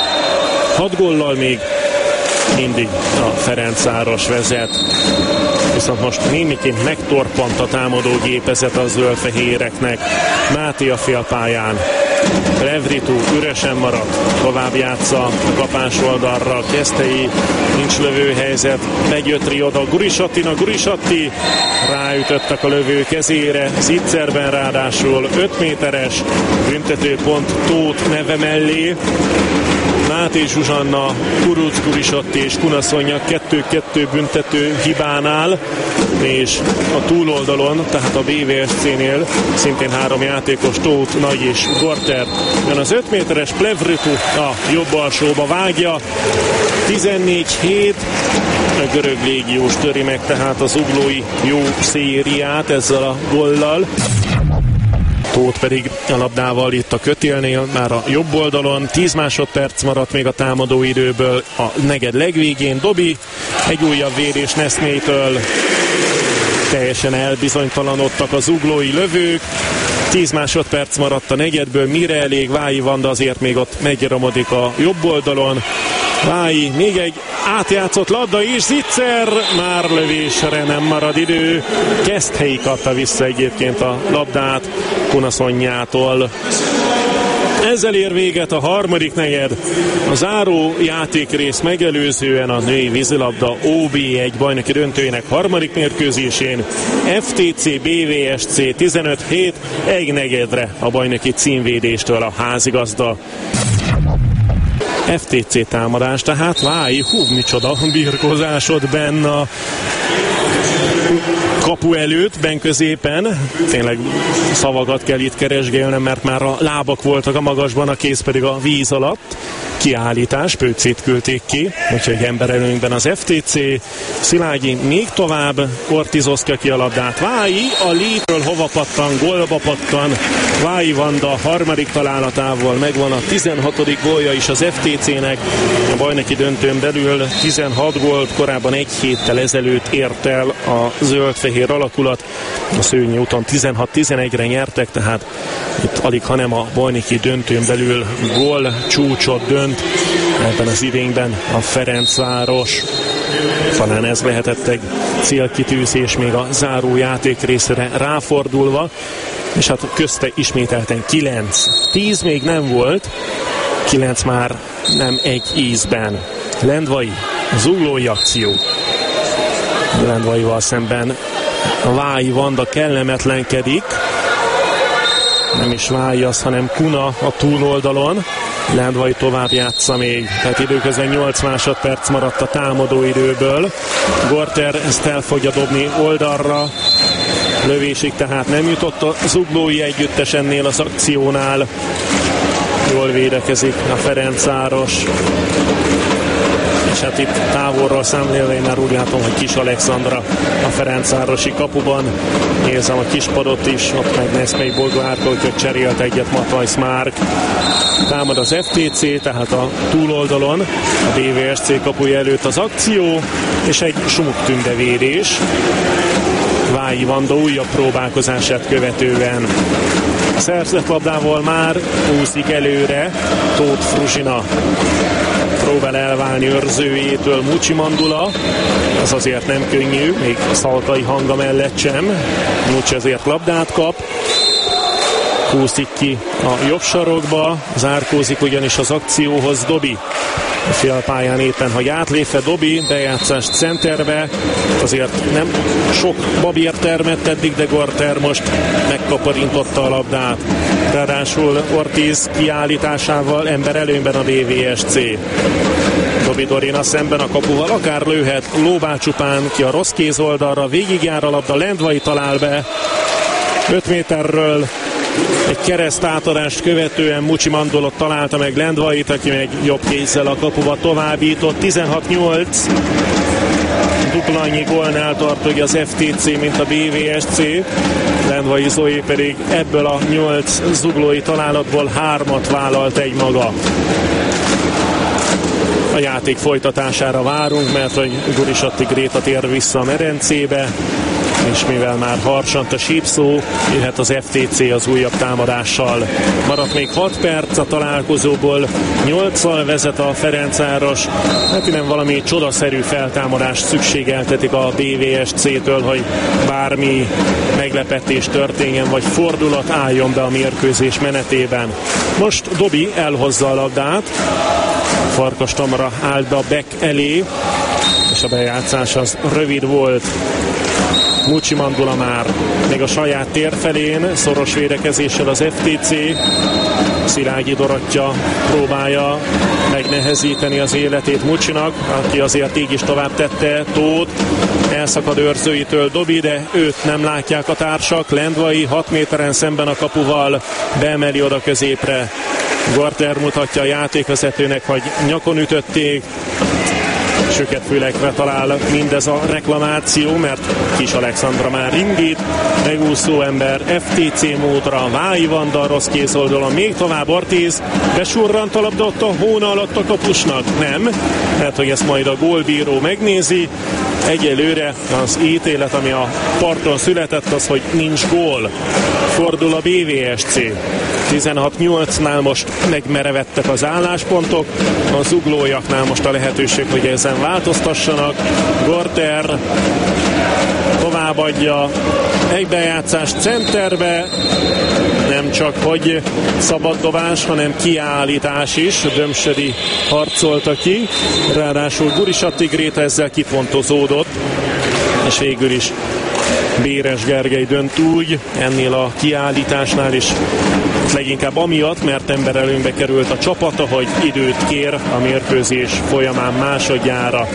Hat góllal még mindig a Ferencváros vezet. viszont most némiként megtorpant a támadó gépezet a zöldfehéreknek. Máté a félpályán. Plevritu üresen maradt, tovább játsza a kapás oldalra, Keszthelyi, nincs lövőhelyzet, megjött oda Gurisattina, Gurisatti ráütöttek a lövő kezére, Zitzerben ráadásul öt méteres büntetőpont Tóth neve mellé. Máté Zsuzsanna, Kuruc Gurisatti és Kunaszonya kettő-kettő büntető hibánál, és a túloldalon, tehát a bé vé es cé-nél szintén három játékos, Tóth, Nagy és Gorter. Jön az öt méteres Plevritu a jobb alsóba vágja, tizennégy hét, a görög légiós töri meg tehát az zuglói jó szériát ezzel a gollal. Tóth pedig a labdával itt a kötélnél, már a jobb oldalon, tíz másodperc maradt még a támadó időből, a negyed legvégén Dobi, egy újabb védés Neszmétől, teljesen elbizonytalanodtak az zuglói lövők, tíz másodperc maradt a negyedből, mire elég, Vályi Vanda azért még ott megnyomodik a jobb oldalon, Vályi, még egy átjátszott labda is, Zitzer, már lövésre nem marad idő, Keszthelyi kapta vissza egyébként a labdát Kunaszonyától. Ezzel ér véget a harmadik negyed. A záró játékrész megelőzően a női vízilabda ó bé egy bajnoki döntőjének harmadik mérkőzésén ef té cé bé vé es cé tizenöt hét, egy negyedre a bajnoki címvédéstől a házigazda. ef té cé támadás, tehát Vályi, hú, micsoda birkózásod benne a kapu előtt, ben középen. Tényleg szavakat kell itt keresgélnem, mert már a lábak voltak a magasban, a kéz pedig a víz alatt. Kiállítás, Pőcét küldték ki, úgyhogy emberelőnkben az ef té cé. Szilágyi még tovább ortizozka ki a labdát. Vályi a lítről hova pattan, gólba pattan. Vályi Vanda harmadik találatával megvan a tizenhatodik gólja is az ef té cének. A bajnoki döntőn belül tizenhat gólt, korábban egy héttel ezelőtt ért el a zöld-fehér alakulat. A Szőnyi úton tizenhat tizenegyre nyertek, tehát itt alig, hanem a bajnoki döntőn belül gól csúcsot dönt. Ebben az idényben a Ferencváros. Talán ez lehetett egy célkitűzés még a záró játék részére ráfordulva, és hát közte ismételten kilenc. tíz még nem volt, kilenc már nem egy ízben. Lendvai, zuglói akció. Lendvaival szemben a Vályi Vanda kellemetlenkedik. Nem is Vályi az, hanem Kuna a túloldalon. Lendvai tovább játsza még, tehát időközben nyolc másodperc maradt a támadó időből. Gorter ezt el fogja dobni oldalra, lövésig tehát nem jutott a zuglói együttes ennél az akciónál. Jól védekezik a Ferencváros. És hát itt távolról szemlélve én már úgy látom, hogy Kis Alexandra a ferencvárosi kapuban. Nézem a kispadot is, ott meg Neszmei Bolgárka, hogy cserélt egyet Matajsz Márk. Támad az ef té cé, tehát a túloldalon, a bé vé es cé kapuja előtt az akció, és egy Smuk Tünde védés. Vályi Vanda újabb próbálkozását követően. Szerzett labdával már úszik előre Tóth Fruzsina. Próbál elválni őrzőjétől Mucsi Mandula. Ez azért nem könnyű, még Szalkai hanga mellett sem. Mucsi azért labdát kap. Kúszik ki a jobb sarokba, zárkózik ugyanis az akcióhoz Dobi. A félpályán éppen, hogy átlépve Dobi, bejátszást centerbe, azért nem sok babér termett eddig, de Gorter most megkaparintotta a labdát. Ráadásul Ortiz kiállításával ember előnyben a bé vé es cé. Dobi Dorina szemben a kapuval, akár lőhet, lóbál csupán ki a rossz kéz oldalra, végigjár a labda, Lendvai talál be, öt méterről. Egy kereszt átadást követően Mucsi Mandolot találta meg Lendvait, aki meg jobb kézzel a kapuba továbbított. tizenhat nyolc. Dupla annyi gólnál tart ugye az ef té cé, mint a bé vé es cé. Lendvai Zoé pedig ebből a nyolc zuglói találatból hármat vállalt egy maga. A játék folytatására várunk, mert hogy Gurisatti Gréta tér vissza a medencébe. és mivel már harsant a sípszó, jöhet az ef té cé az újabb támadással. Maradt még hat perc a találkozóból, nyolccal vezet a Ferencváros. Hát nem valami csodaszerű feltámadást szükségeltetik a bé vé es cé-től, hogy bármi meglepetés történjen, vagy fordulat álljon be a mérkőzés menetében. Most Dobi elhozza a labdát, Farkas Tamara állt be a back elé, és a bejátszás az rövid volt. Mucsi Mandula már még a saját tér felén, szoros védekezéssel az ef té cé. Szilágyi Dorottya próbálja megnehezíteni az életét Mucsinak, aki azért így is tovább tette. Tóth elszakad őrzőitől Dobi, de őt nem látják a társak. Lendvai hat méteren szemben a kapuval beemeli oda középre. Gorter mutatja a játékvezetőnek, hogy nyakon ütötték. Söket fülekre talál mindez a reklamáció, mert Kis Alexandra már indít, megúszó ember ef té cé módra, Vályi Vanda rossz kézoldalon, még tovább Ortiz, besurrant a labda ott a hóna alatt a kapusnak, nem, mert hogy ezt majd a gólbíró megnézi. Egyelőre az ítélet, ami a parton született, az, hogy nincs gól. Fordul a bé vé es cé. tizenhat nyolcnál most megmerevettek az álláspontok, a zuglójaknál most a lehetőség, hogy ezen változtassanak. Gorter továbbadja egybejátszás centerbe, nem csak hogy szabad dobás, hanem kiállítás is. Dömsödi harcolta ki, ráadásul Gurisatti Gréta ezzel kipontozódott, és végül is Béres Gergely dönt úgy ennél a kiállításnál is, leginkább amiatt, mert emberelőnybe került a csapata, hogy időt kér a mérkőzés folyamán másodjára.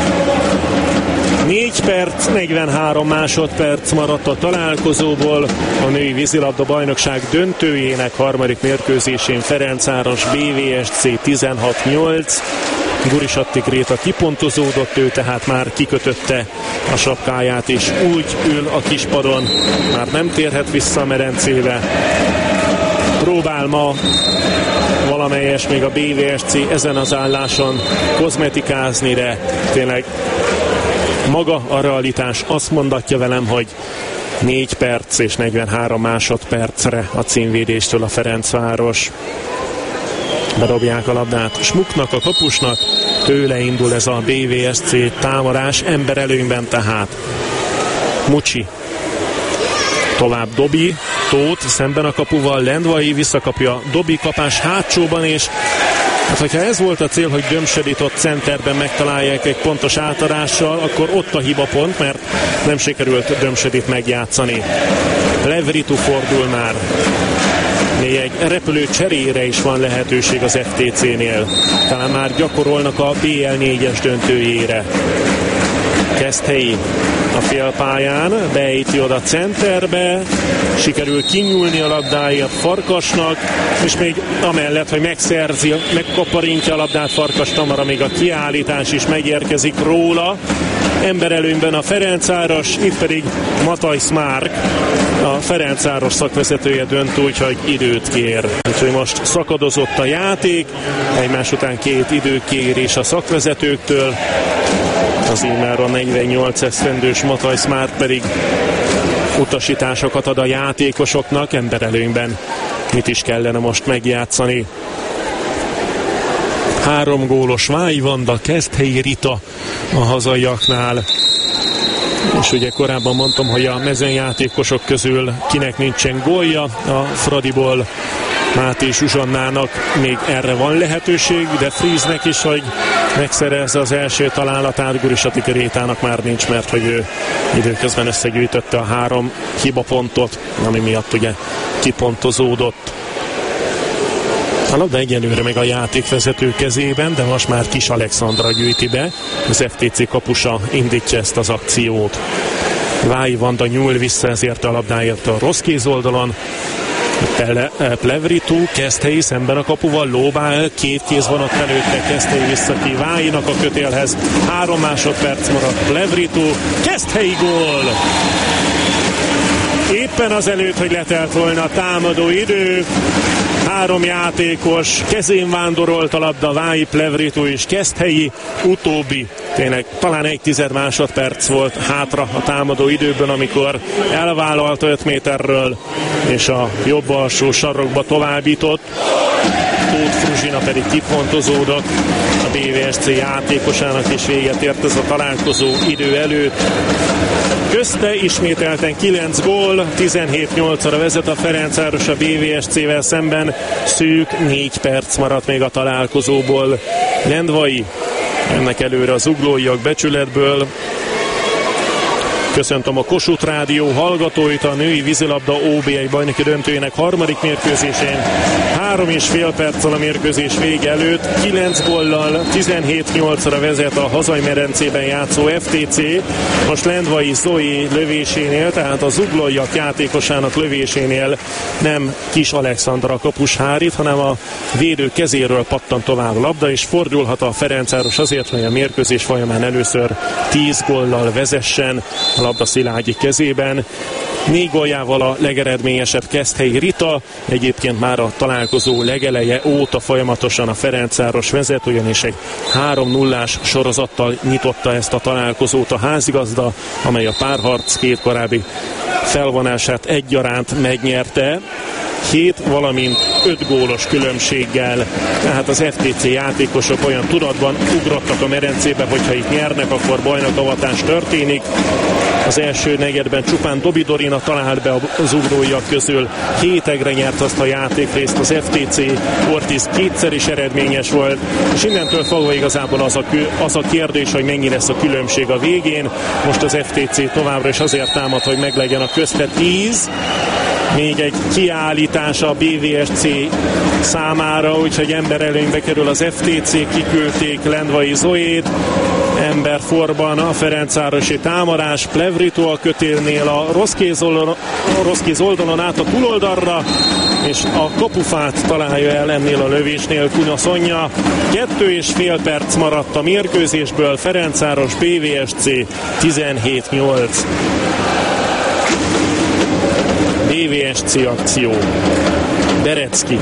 négy perc, negyvenhárom másodperc maradt a találkozóból. A női vízilabda bajnokság döntőjének harmadik mérkőzésén Ferencváros bé vé es cé tizenhat nyolc. Gurisatti Gréta kipontozódott, ő tehát már kikötötte a sapkáját, és úgy ül a kispadon, már nem térhet vissza a medencébe. Próbál ma valamelyes még a bé vé es cé ezen az álláson kozmetikázni, de tényleg maga a realitás azt mondatja velem, hogy négy perc és negyvenhárom másodpercre a címvédéstől a Ferencváros. Bedobják a labdát Smuknak, a kapusnak, tőle indul ez a bé vé es cé támadás, emberelőnyben tehát. Mucsi. Tovább Dobi, Tóth szemben a kapuval, Lendvai visszakapja Dobi, kapás hátsóban, és hát, hogyha ez volt a cél, hogy Dömsödit ott centerben megtalálják egy pontos átadással, akkor ott a hibapont, mert nem sikerült Dömsödit megjátszani. Levritu fordul már. Még egy repülő cserére is van lehetőség az ef té cé-nél. Talán már gyakorolnak a bé el négyes döntőjére. Keszthelyi a félpályán, beejti oda centerbe, sikerül kinyúlni a labdáját Farkasnak, és még amellett, hogy megszerzi, megkaparintja a labdát Farkas Tamara, még a kiállítás is megérkezik róla. Emberelőnyben a Ferencváros, itt pedig Matthijs Márk, a Ferencváros szakvezetője dönt úgy, hogy időt kér. Úgyhogy most szakadozott a játék, egymás után két időkérés a szakvezetőktől. Az immáron negyvennyolc esztendős Matthijs Márk pedig utasításokat ad a játékosoknak, emberelőnyben mit is kellene most megjátszani. Három gólos Vályi Vanda, Keszthelyi Rita a hazaiaknál. És ugye korábban mondtam, hogy a mezőnyjátékosok közül kinek nincsen gólja, a Fradiból Máté Zsuzsannának még erre van lehetőség, de Friesnek is, hogy megszerezze az első találatát, Gurisatti Grétának már nincs, mert hogy ő időközben összegyűjtötte a három hibapontot, ami miatt ugye kipontozódott. A labda egyelőre meg a játékvezető kezében, de most már Kis Alexandra gyűjti be. Az ef té cé kapusa indítja ezt az akciót. Vályi Vanda nyúl vissza ezért a labdáért a rossz kézoldalon. Plevritu, Keszthelyi szemben a kapuval, lóbál, két kéz van ott előtte, Keszthelyi vissza ki Vályinak a kötélhez. Három másodperc maradt, Plevritu, Keszthelyi gól! Éppen az előtt, hogy letelt volna a támadó idő, Három játékos, kezén vándorolt a labda, Vályi, Plevritó és Keszthelyi, utóbbi tényleg talán egy tized másodperc volt hátra a támadó időből, amikor elvállalta öt méterről, és a jobb alsó sarokba továbbított. Tóth Fruzsina pedig kipontozódott, a bé vé es cé játékosának is véget ért ez a találkozó idő előtt. Közte ismételten kilenc gól, tizenhét nyolcra vezet a Ferencváros a bé vé es cével szemben, szűk négy perc maradt még a találkozóból. Lendvai ennek előre az zuglóiak becsületből. Köszöntöm a Kossuth Rádió hallgatóit a női vízilabda ó bé egy bajnoki döntőjének harmadik mérkőzésén. Három és fél perccel a mérkőzés vége előtt, kilenc góllal, tizenhét nyolcra vezet a hazai medencében játszó ef té cé. Most Lendvai Zoé lövésénél, tehát a zuglóiak játékosának lövésénél nem Kis Alexandra kapus hárít, hanem a védő kezéről pattan tovább a labda, és fordulhat a Ferencváros azért, hogy a mérkőzés folyamán először tíz góllal vezessen. A labda Szilágyi kezében. Négy góljával a legeredményesebb Keszthelyi Rita, egyébként már a találkozó legeleje óta folyamatosan a Ferencváros vezet, ugyanis egy három nullás sorozattal nyitotta ezt a találkozót a házigazda, amely a párharc két korábbi felvonását egyaránt megnyerte. hét, valamint öt gólos különbséggel. Tehát az ef té cé játékosok olyan tudatban ugrottak a medencébe, hogyha itt nyernek, akkor bajnokavatás történik. Az első negyedben csupán Dobi Dorina talált be az ugróiak közül. Hétegre nyert azt a játékrészt az ef té cé, Ortiz kétszer is eredményes volt, és innentől fogva igazából az a, az a kérdés, hogy mennyi lesz a különbség a végén. Most az ef té cé továbbra is azért támad, hogy meglegyen a közte tíz. Még egy kiállítás a bé vé es cé számára, úgyhogy emberelőnybe kerül az ef té cé, kiküldték Lendvai Zoét, emberforban a ferencvárosi támadás, Plevritó a kötélnél, a rossz kéz oldalon, rossz kéz oldalon át a túloldalra, és a kapufát találja el ennél a lövésnél Kuna Szonya. Kettő és fél perc maradt a mérkőzésből, Ferencváros bé vé es cé tizenhét nyolc. bé vé es cé akció. Berecki.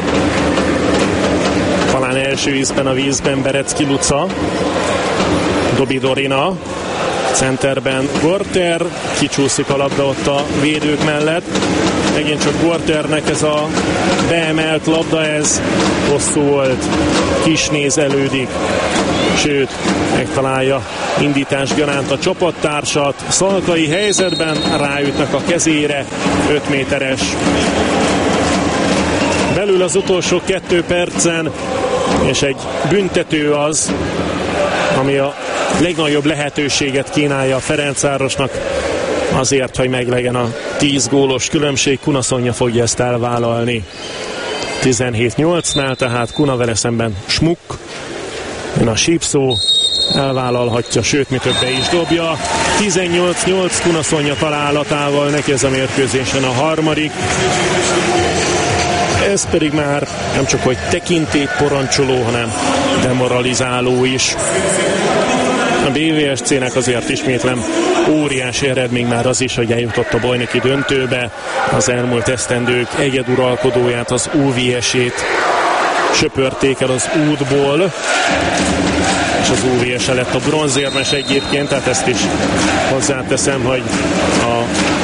Talán első ízben a vízben Berecki Luca. Dobi Dorina. Centerben Gorter. Kicsúszik a labda ott a védők mellett. Megint csak Gorternek ez a beemelt labda, ez hosszú volt. Kisnézelődik. Sőt, megtalálja indítás gyanánt a csapattársat. Szalkai helyzetben ráütnek a kezére, öt méteres. Belül az utolsó kettő percen, és egy büntető az, ami a legnagyobb lehetőséget kínálja a Ferencvárosnak azért, hogy meglegyen a tíz gólos különbség. Kuna Szonya fogja ezt elvállalni. tizenhét nyolcnál, tehát Kuna vele szemben Smuk. Jön a sípszó, elvállalhatja, sőt, mi többe is dobja. tizennyolc nyolc Kuna Szonya találatával, neki ez a mérkőzésen a harmadik. Ez pedig már nem csak hogy tekintélyt parancsoló, hanem demoralizáló is. A bé vé es cének azért ismétlem óriási eredmény már az is, hogy eljutott a bajnoki döntőbe. Az elmúlt esztendők egyeduralkodóját, az u vé es-ét söpörték el az útból, és az u vé es lett a bronzérmes egyébként, tehát ezt is hozzáteszem, hogy a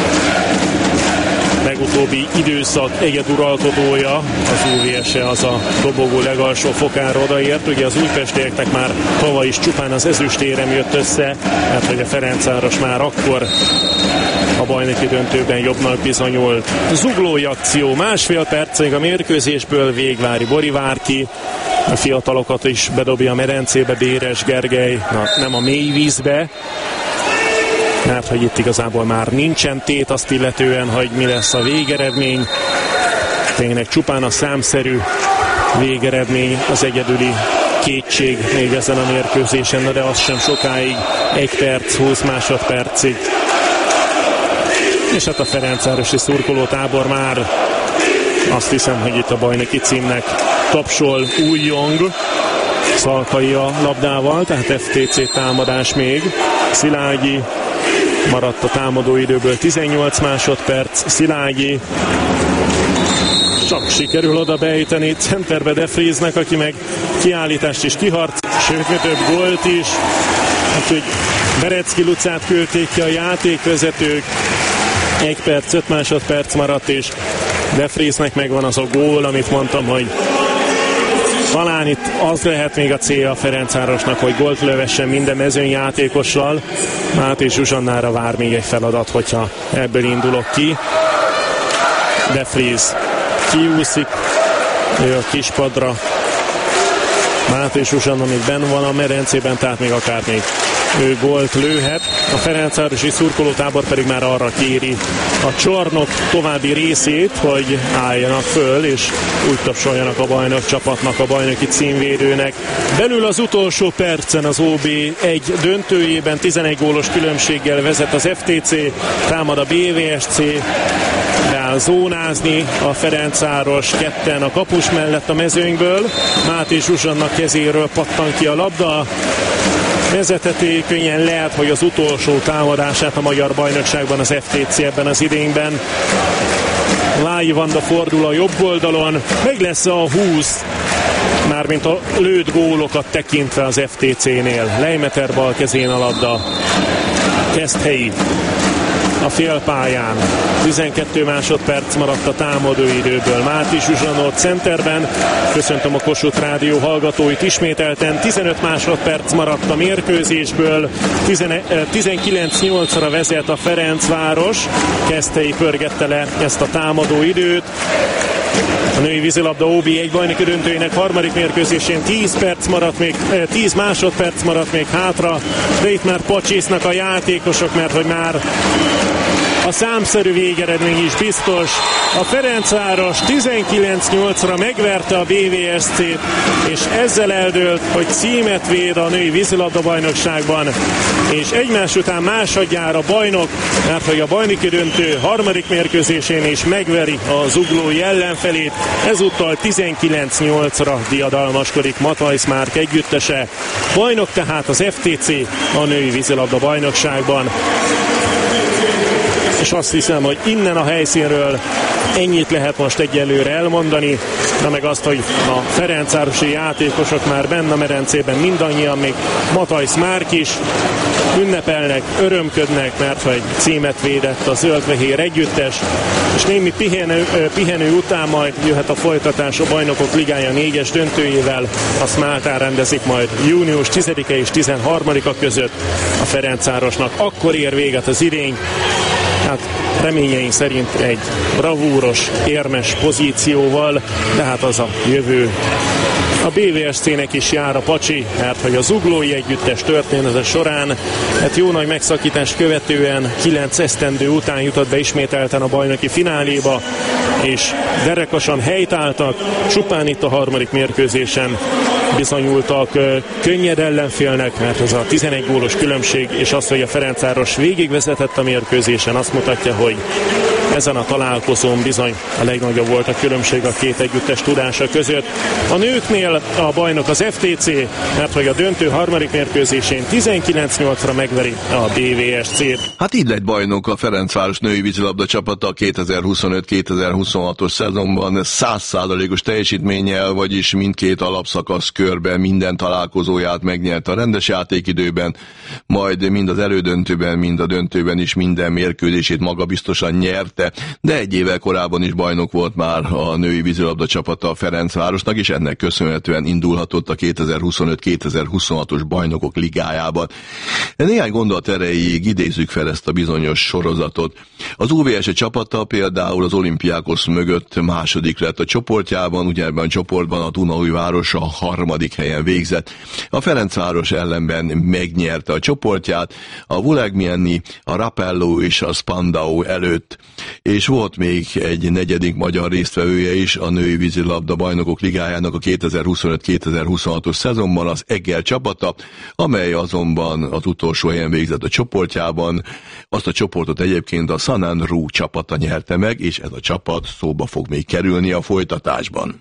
legutóbbi időszak egyeduralkodója, az u vé es az a dobogó legalsó fokára odaért. Ugye az újpestieknek már tavaly is csupán az ezüstérem jött össze, mert hogy a Ferencváros már akkor a bajnoki döntőben jobbnak bizonyult. Zuglói akció, másfél percig a mérkőzésből Végvári Borivárki, a fiatalokat is bedobja a medencébe, Béres Gergely, na, nem a mély vízbe, mert hogy itt igazából már nincsen tét azt illetően, hogy mi lesz a végeredmény. Tényleg csupán a számszerű végeredmény az egyedüli kétség még ezen a mérkőzésen, de az sem sokáig, egy perc, húsz másodpercig. És hát a ferencvárosi szurkolótábor már azt hiszem, hogy itt a bajnoki címnek tapsol Újjong. Szalkai a labdával, tehát ef té cé támadás még. Szilágyi maradt a támadó időből tizennyolc másodperc. Szilágyi csak sikerül oda beejteni centerbe De Vriesnek, aki meg kiállítást is kiharc, sőt, több gólt is. Úgyhogy Berecki Lucát küldték ki a játékvezetők. Egy perc, öt másodperc maradt, és De Vriesnek megvan az a gól, amit mondtam, hogy talán itt az lehet még a célja a Ferencvárosnak, hogy gólt lövessen minden mezőnyjátékossal. Máté Zsuzsannára vár még egy feladat, hogyha ebből indulok ki. De Vries kiúszik, ő a kispadra. Máté Zsuzsanna még benn van a medencében, tehát még akár még ő gólt lőhet. A ferencvárosi szurkolótábor pedig már arra kéri a csarnok további részét, hogy álljanak föl, és úgy tapsoljanak a bajnok csapatnak, a bajnoki címvédőnek. Belül az utolsó percen az o bé egy döntőjében tizenegy gólos különbséggel vezet az ef té cé, támad a bé vé es cé, beáll zónázni a Ferencváros ketten a kapus mellett a mezőnyből. Máté Zsuzsanna kezéről pattan ki a labda. Vezeteti könnyen lehet, hogy az utolsó támadását a magyar bajnokságban az ef té cé ebben az idényben. Lái Vanda fordul a jobb oldalon, meg lesz a húsz, mármint a lőtt gólokat tekintve az ef té cénél. Leimeter bal kezén a labda. Keszthelyi a félpályán. tizenkét másodperc maradt a támadóidőből. Máté Zsuzsanna centerben. Köszöntöm a Kossuth Rádió hallgatóit ismételten. tizenöt másodperc maradt a mérkőzésből. tizenkilenc nyolcra vezet a Ferencváros. Keszthelyi pörgette le ezt a támadóidőt. A női vízilabda o bé egy bajnoki döntőjének harmadik mérkőzésén tíz perc maradt még, tíz másodperc maradt még hátra, de itt már pacsésznak a játékosok, mert hogy már a számszerű végeredmény is biztos. A Ferencváros tizenkilenc nyolcra megverte a bé vé es cét, és ezzel eldőlt, hogy címet véd a női vízilabda bajnokságban, és egymás után másodjára bajnok, mert hogy a bajnoki döntő harmadik mérkőzésén is megveri a zuglói ellenfelét. Ezúttal tizenkilenc nyolcra diadalmaskodik Matthijs Márk együttese. Bajnok tehát az ef té cé a női vízilabda bajnokságban. És azt hiszem, hogy innen a helyszínről ennyit lehet most egyelőre elmondani, de meg azt, hogy a ferencvárosi játékosok már benne a medencében mindannyian, még Matthijs Márk is ünnepelnek, örömködnek, mert hogy címet védett a zöld-fehér együttes, és némi pihenő, pihenő után majd jöhet a folytatás a Bajnokok Ligája négyes döntőjével, azt Máltán rendezik majd június tizedike és tizenharmadika között a Ferencvárosnak. Akkor ér véget az idény. Hát reményeink szerint egy bravúros, érmes pozícióval, de hát az a jövő. A bé vé es cének is jár a pacsi, mert hogy a zuglói együttes története során, hát jó nagy megszakítást követően kilenc esztendő után jutott be ismételten a bajnoki fináléba, és derekasan helytáltak, csupán itt a harmadik mérkőzésen bizonyultak könnyed ellenfélnek, mert ez a tizenegy gólos különbség, és az, hogy a Ferencváros végigvezetett a mérkőzésen, azt mutatja, hogy ezen a találkozón bizony a legnagyobb volt a különbség a két együttes tudása között. A nőknél a bajnok az ef té cé, mert hogy a döntő harmadik mérkőzésén tizenkilenc nyolcra megveri a bé vé es cét. Hát így lett bajnok a Ferencváros női vízilabda csapata a kétezer-huszonöt kétezer-huszonhatos szezonban száz százalékos teljesítménnyel, vagyis mindkét alapszakasz körben minden találkozóját megnyerte a rendes játékidőben, majd mind az elődöntőben, mind a döntőben is minden mérkőzését magabiztosan nyerte, de egy évvel korábban is bajnok volt már a női vízilabda csapata a Ferencvárosnak, és ennek köszönhetően indulhatott a kétezer-huszonöt kétezer-huszonhatos Bajnokok Ligájában. De néhány gondolat erejéig idézzük fel ezt a bizonyos sorozatot. Az u vé es csapata például az Olympiákos mögött második lett a csoportjában, ugye ebben a csoportban a Dunaújváros a harmadik helyen végzett. A Ferencváros ellenben megnyerte a csoportját, a Vulegmieni, a Rapello és a Spandau előtt, és volt még egy negyedik magyar résztvevője is a női vízilabda Bajnokok Ligájának a kétezer-huszonöt kétezer-huszonhatos szezonban, az Eger csapata, amely azonban az utolsó helyen végzett a csoportjában. Azt a csoportot egyébként a Sanan Rú csapata nyerte meg, és ez a csapat szóba fog még kerülni a folytatásban.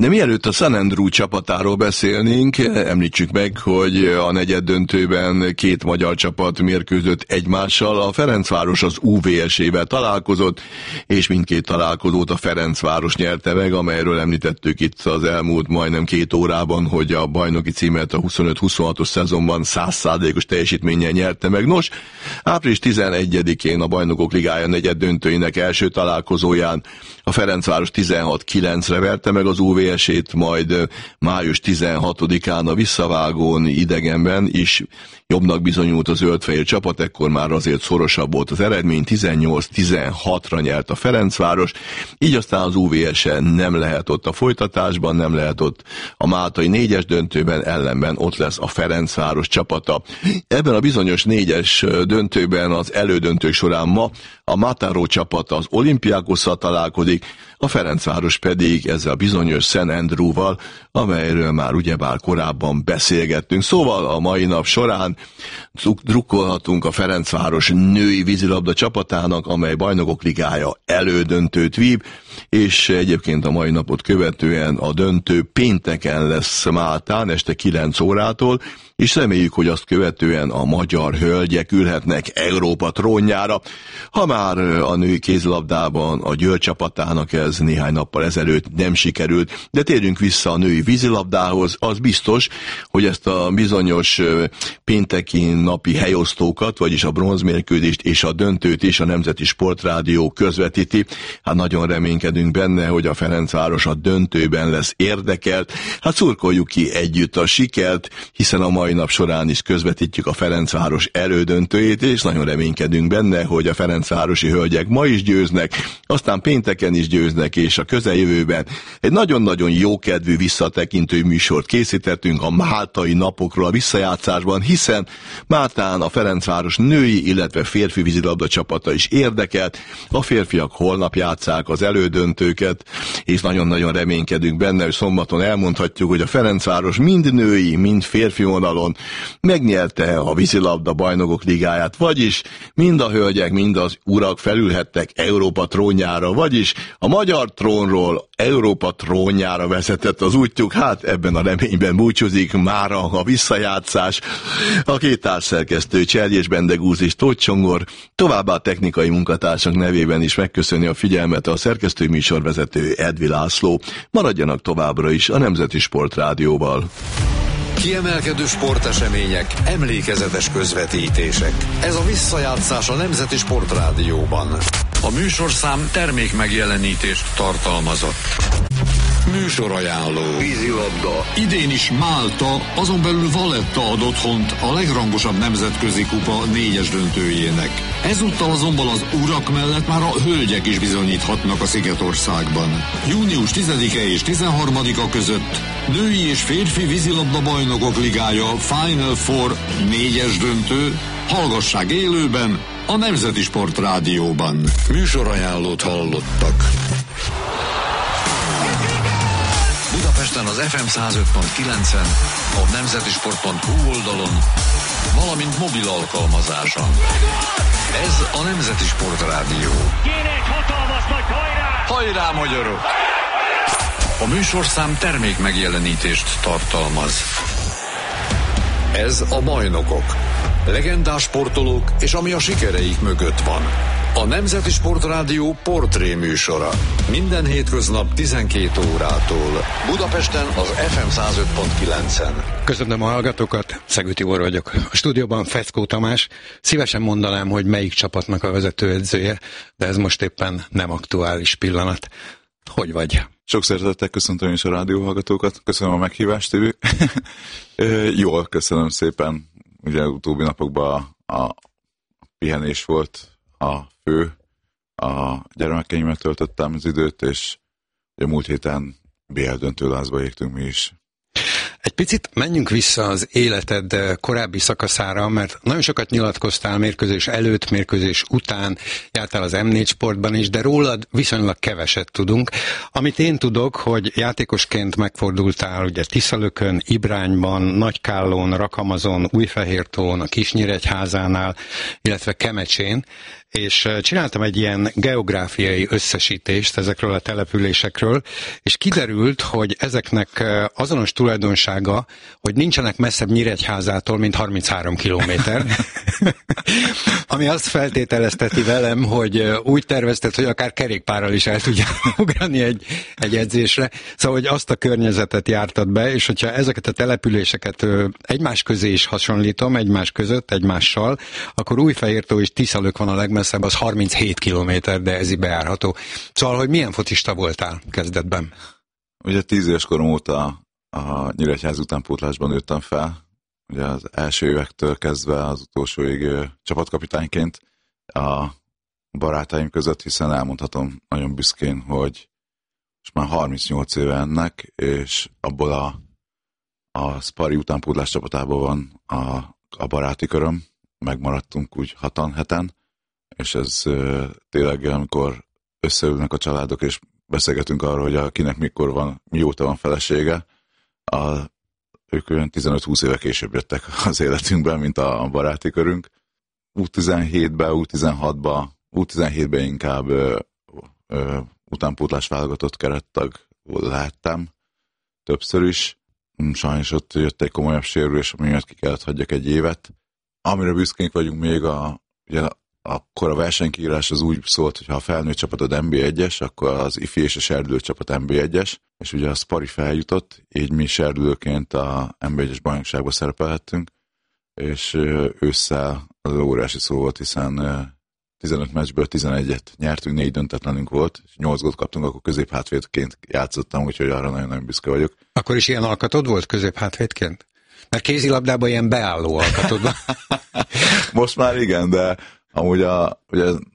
De mielőtt a San Andrew csapatáról beszélnénk, említsük meg, hogy a negyed döntőben két magyar csapat mérkőzött egymással. A Ferencváros az u vé es-ével találkozott, és mindkét találkozót a Ferencváros nyerte meg, amelyről említettük itt az elmúlt majdnem két órában, hogy a bajnoki címet a huszonöt huszonhatos szezonban száz százalékos teljesítménnyel nyerte meg. Nos, április tizenegyedikén a Bajnokok Ligája negyed döntőinek első találkozóján a Ferencváros tizenhat kilencre verte meg az u vé es-ét, majd május tizenhatodikán a visszavágón idegenben is jobbnak bizonyult az zöld-fehér csapat, ekkor már azért szorosabb volt az eredmény, tizennyolc tizenhatra nyert a Ferencváros, így aztán az u vé es-en nem lehet ott a folytatásban, nem lehet ott a máltai négyes döntőben, ellenben ott lesz a Ferencváros csapata. Ebben a bizonyos négyes döntőben az elődöntők során ma a Mataró csapata az Olympiakosszal találkozik, a Ferencváros pedig ezzel a bizonyos San Andrew-val, amelyről már ugyebár korábban beszélgettünk. Szóval a mai nap során drukkolhatunk a Ferencváros női vízilabda csapatának, amely Bajnokok Ligája elődöntőt vív, és egyébként a mai napot követően a döntő pénteken lesz Máltán, este kilenc órától, és reméljük, hogy azt követően a magyar hölgyek ülhetnek Európa trónjára. Ha már a női kézilabdában a Győr csapatának ez néhány nappal ezelőtt nem sikerült, de térjünk vissza a női vízilabdához, az biztos, hogy ezt a bizonyos pénteki napi helyosztókat, vagyis a bronzmérkőzést és a döntőt is a Nemzeti Sportrádió közvetíti. Hát nagyon reménykedünk benne, hogy a Ferencváros a döntőben lesz érdekelt. Hát szurkoljuk ki együtt a sikert, hiszen a mai nap során is közvetítjük a Ferencváros elődöntőjét, és nagyon reménykedünk benne, hogy a ferencvárosi hölgyek ma is győznek, aztán pénteken is győznek, és a közeljövőben egy nagyon-nagyon jókedvű visszatekintő műsort készítettünk a máltai napokról a visszajátszásban, hiszen Máltán a Ferencváros női, illetve férfi vízilabda csapata is érdekelt. A férfiak holnap játsszák az elődöntőket, és nagyon-nagyon reménykedünk benne, hogy szombaton elmondhatjuk, hogy a Ferencváros mind női, mind férfi vonalon megnyerte a vízilabda bajnokok ligáját, vagyis mind a hölgyek, mind az urak felülhettek Európa trónjára, vagyis a magyar trónról Európa trónjára vezetett az útjuk. Hát ebben a reményben búcsúzik mára a visszajátszás. A két társszerkesztő Cserjés Bendegúz és Tóth Csongor, továbbá a technikai munkatársak nevében is megköszöni a figyelmet a szerkesztő műsorvezető Edvi László. Maradjanak továbbra is a Nemzeti Sportrádióval. Kiemelkedő sportesemények, emlékezetes közvetítések. Ez a visszajátszás a Nemzeti Sportrádióban. A műsorszám termék megjelenítést tartalmazott. Műsorajánló. Vízilabda. Idén is Málta, azon belül Valletta ad otthont a legrangosabb nemzetközi kupa négyes döntőjének. Ezúttal azonban az urak mellett már a hölgyek is bizonyíthatnak a Szigetországban. június tizedike és tizenharmadika között női és férfi vízilabda bajnokok ligája Final Four négyes döntő. Hallgassák élőben a Nemzeti Sportrádióban. Műsorajánlót hallottak. Budapesten az ef em száz öt pont kilencen, a nemzetisport pont hu oldalon, valamint mobil alkalmazáson. Ez a Nemzeti Sportrádió. Kéne egy hatalmas nagy hajrá! Hajrá, magyarok! A műsorszám termék megjelenítést tartalmaz. Ez a Bajnokok. Legendás sportolók és ami a sikereik mögött van. A Nemzeti Sportrádió portré műsora. Minden hétköznap tizenkét órától. Budapesten az ef em száz öt pont kilencen. Köszönöm a hallgatókat, Szegő Tibor vagyok. A stúdióban Feckó Tamás. Szívesen mondanám, hogy melyik csapatnak a vezetőedzője, de ez most éppen nem aktuális pillanat. Hogy vagy? Sok szeretettel köszöntöm is a rádióhallgatókat. Köszönöm a meghívást, Tibi. Jól, köszönöm szépen. Ugye utóbbi napokban a, a pihenés volt a fő, a gyermekeimmel töltöttem az időt, és ugye múlt héten bé el döntőlázba égtünk mi is. Egy picit menjünk vissza az életed korábbi szakaszára, mert nagyon sokat nyilatkoztál mérkőzés előtt, mérkőzés után, jártál az em négy Sportban is, de rólad viszonylag keveset tudunk. Amit én tudok, hogy játékosként megfordultál ugye Tiszalökön, Ibrányban, Nagykállón, Rakamazon, Újfehértón, a Kisnyíregyházánál, illetve Kemecsén, és csináltam egy ilyen geográfiai összesítést ezekről a településekről, és kiderült, hogy ezeknek azonos tulajdonsága, hogy nincsenek messzebb Nyíregyházától, mint harminchárom kilométer. Ami azt feltételezteti velem, hogy úgy tervezted, hogy akár kerékpárral is el tudjál ugrani egy, egy edzésre. Szóval, hogy azt a környezetet jártad be, és hogyha ezeket a településeket egymás közé is hasonlítom, egymás között, egymással, akkor Újfehértó és Tiszalök van a legmesszebb, az harminchét kilométer, de ez így bejárható. Szóval, hogy milyen focista voltál kezdetben? Ugye tíz éves korom óta a Nyíregyház utánpótlásban nőttem fel. Ugye az első évektől kezdve az utolsóig csapatkapitányként a barátaim között, hiszen elmondhatom nagyon büszkén, hogy most már harmincnyolc éve ennek, és abból a, a Spari utánpótlás csapatában van a, a baráti köröm, megmaradtunk úgy hatan, heten, és ez uh, tényleg, amikor összeülnek a családok, és beszélgetünk arról, hogy a, kinek mikor van, mióta van felesége, a, ők olyan tizenöt-húsz éve később jöttek az életünkben, mint a, a baráti körünk. U tizenhétben, U tizenhatban, U tizenhétben inkább ö, ö, utánpótlás válogatott kerettag láttam többször is. Sajnos ott jött egy komolyabb sérülés, ami miatt ki kellett hagyjak egy évet. Amire büszkénk vagyunk még, a, ugye, akkor a versenykiírás az úgy szólt, hogy ha a felnőtt csapatod en bé egyes, akkor az ifi és a serdülő csapat en bé egyes, és ugye a Spari feljutott, így mi serdülőként a en bé egyes bajnokságban szerepelhettünk, és ősszel az óriási szó volt, hiszen tizenöt meccsből tizenegyet nyertünk, négy döntetlenünk volt, és nyolc gólt kaptunk, akkor középhátvédként játszottam, úgyhogy arra nagyon-nagyon büszke vagyok. Akkor is ilyen alkatod volt középhátvédként? Mert kézilabdában ilyen beálló alkatod van. Most már igen, de amúgy a, ugye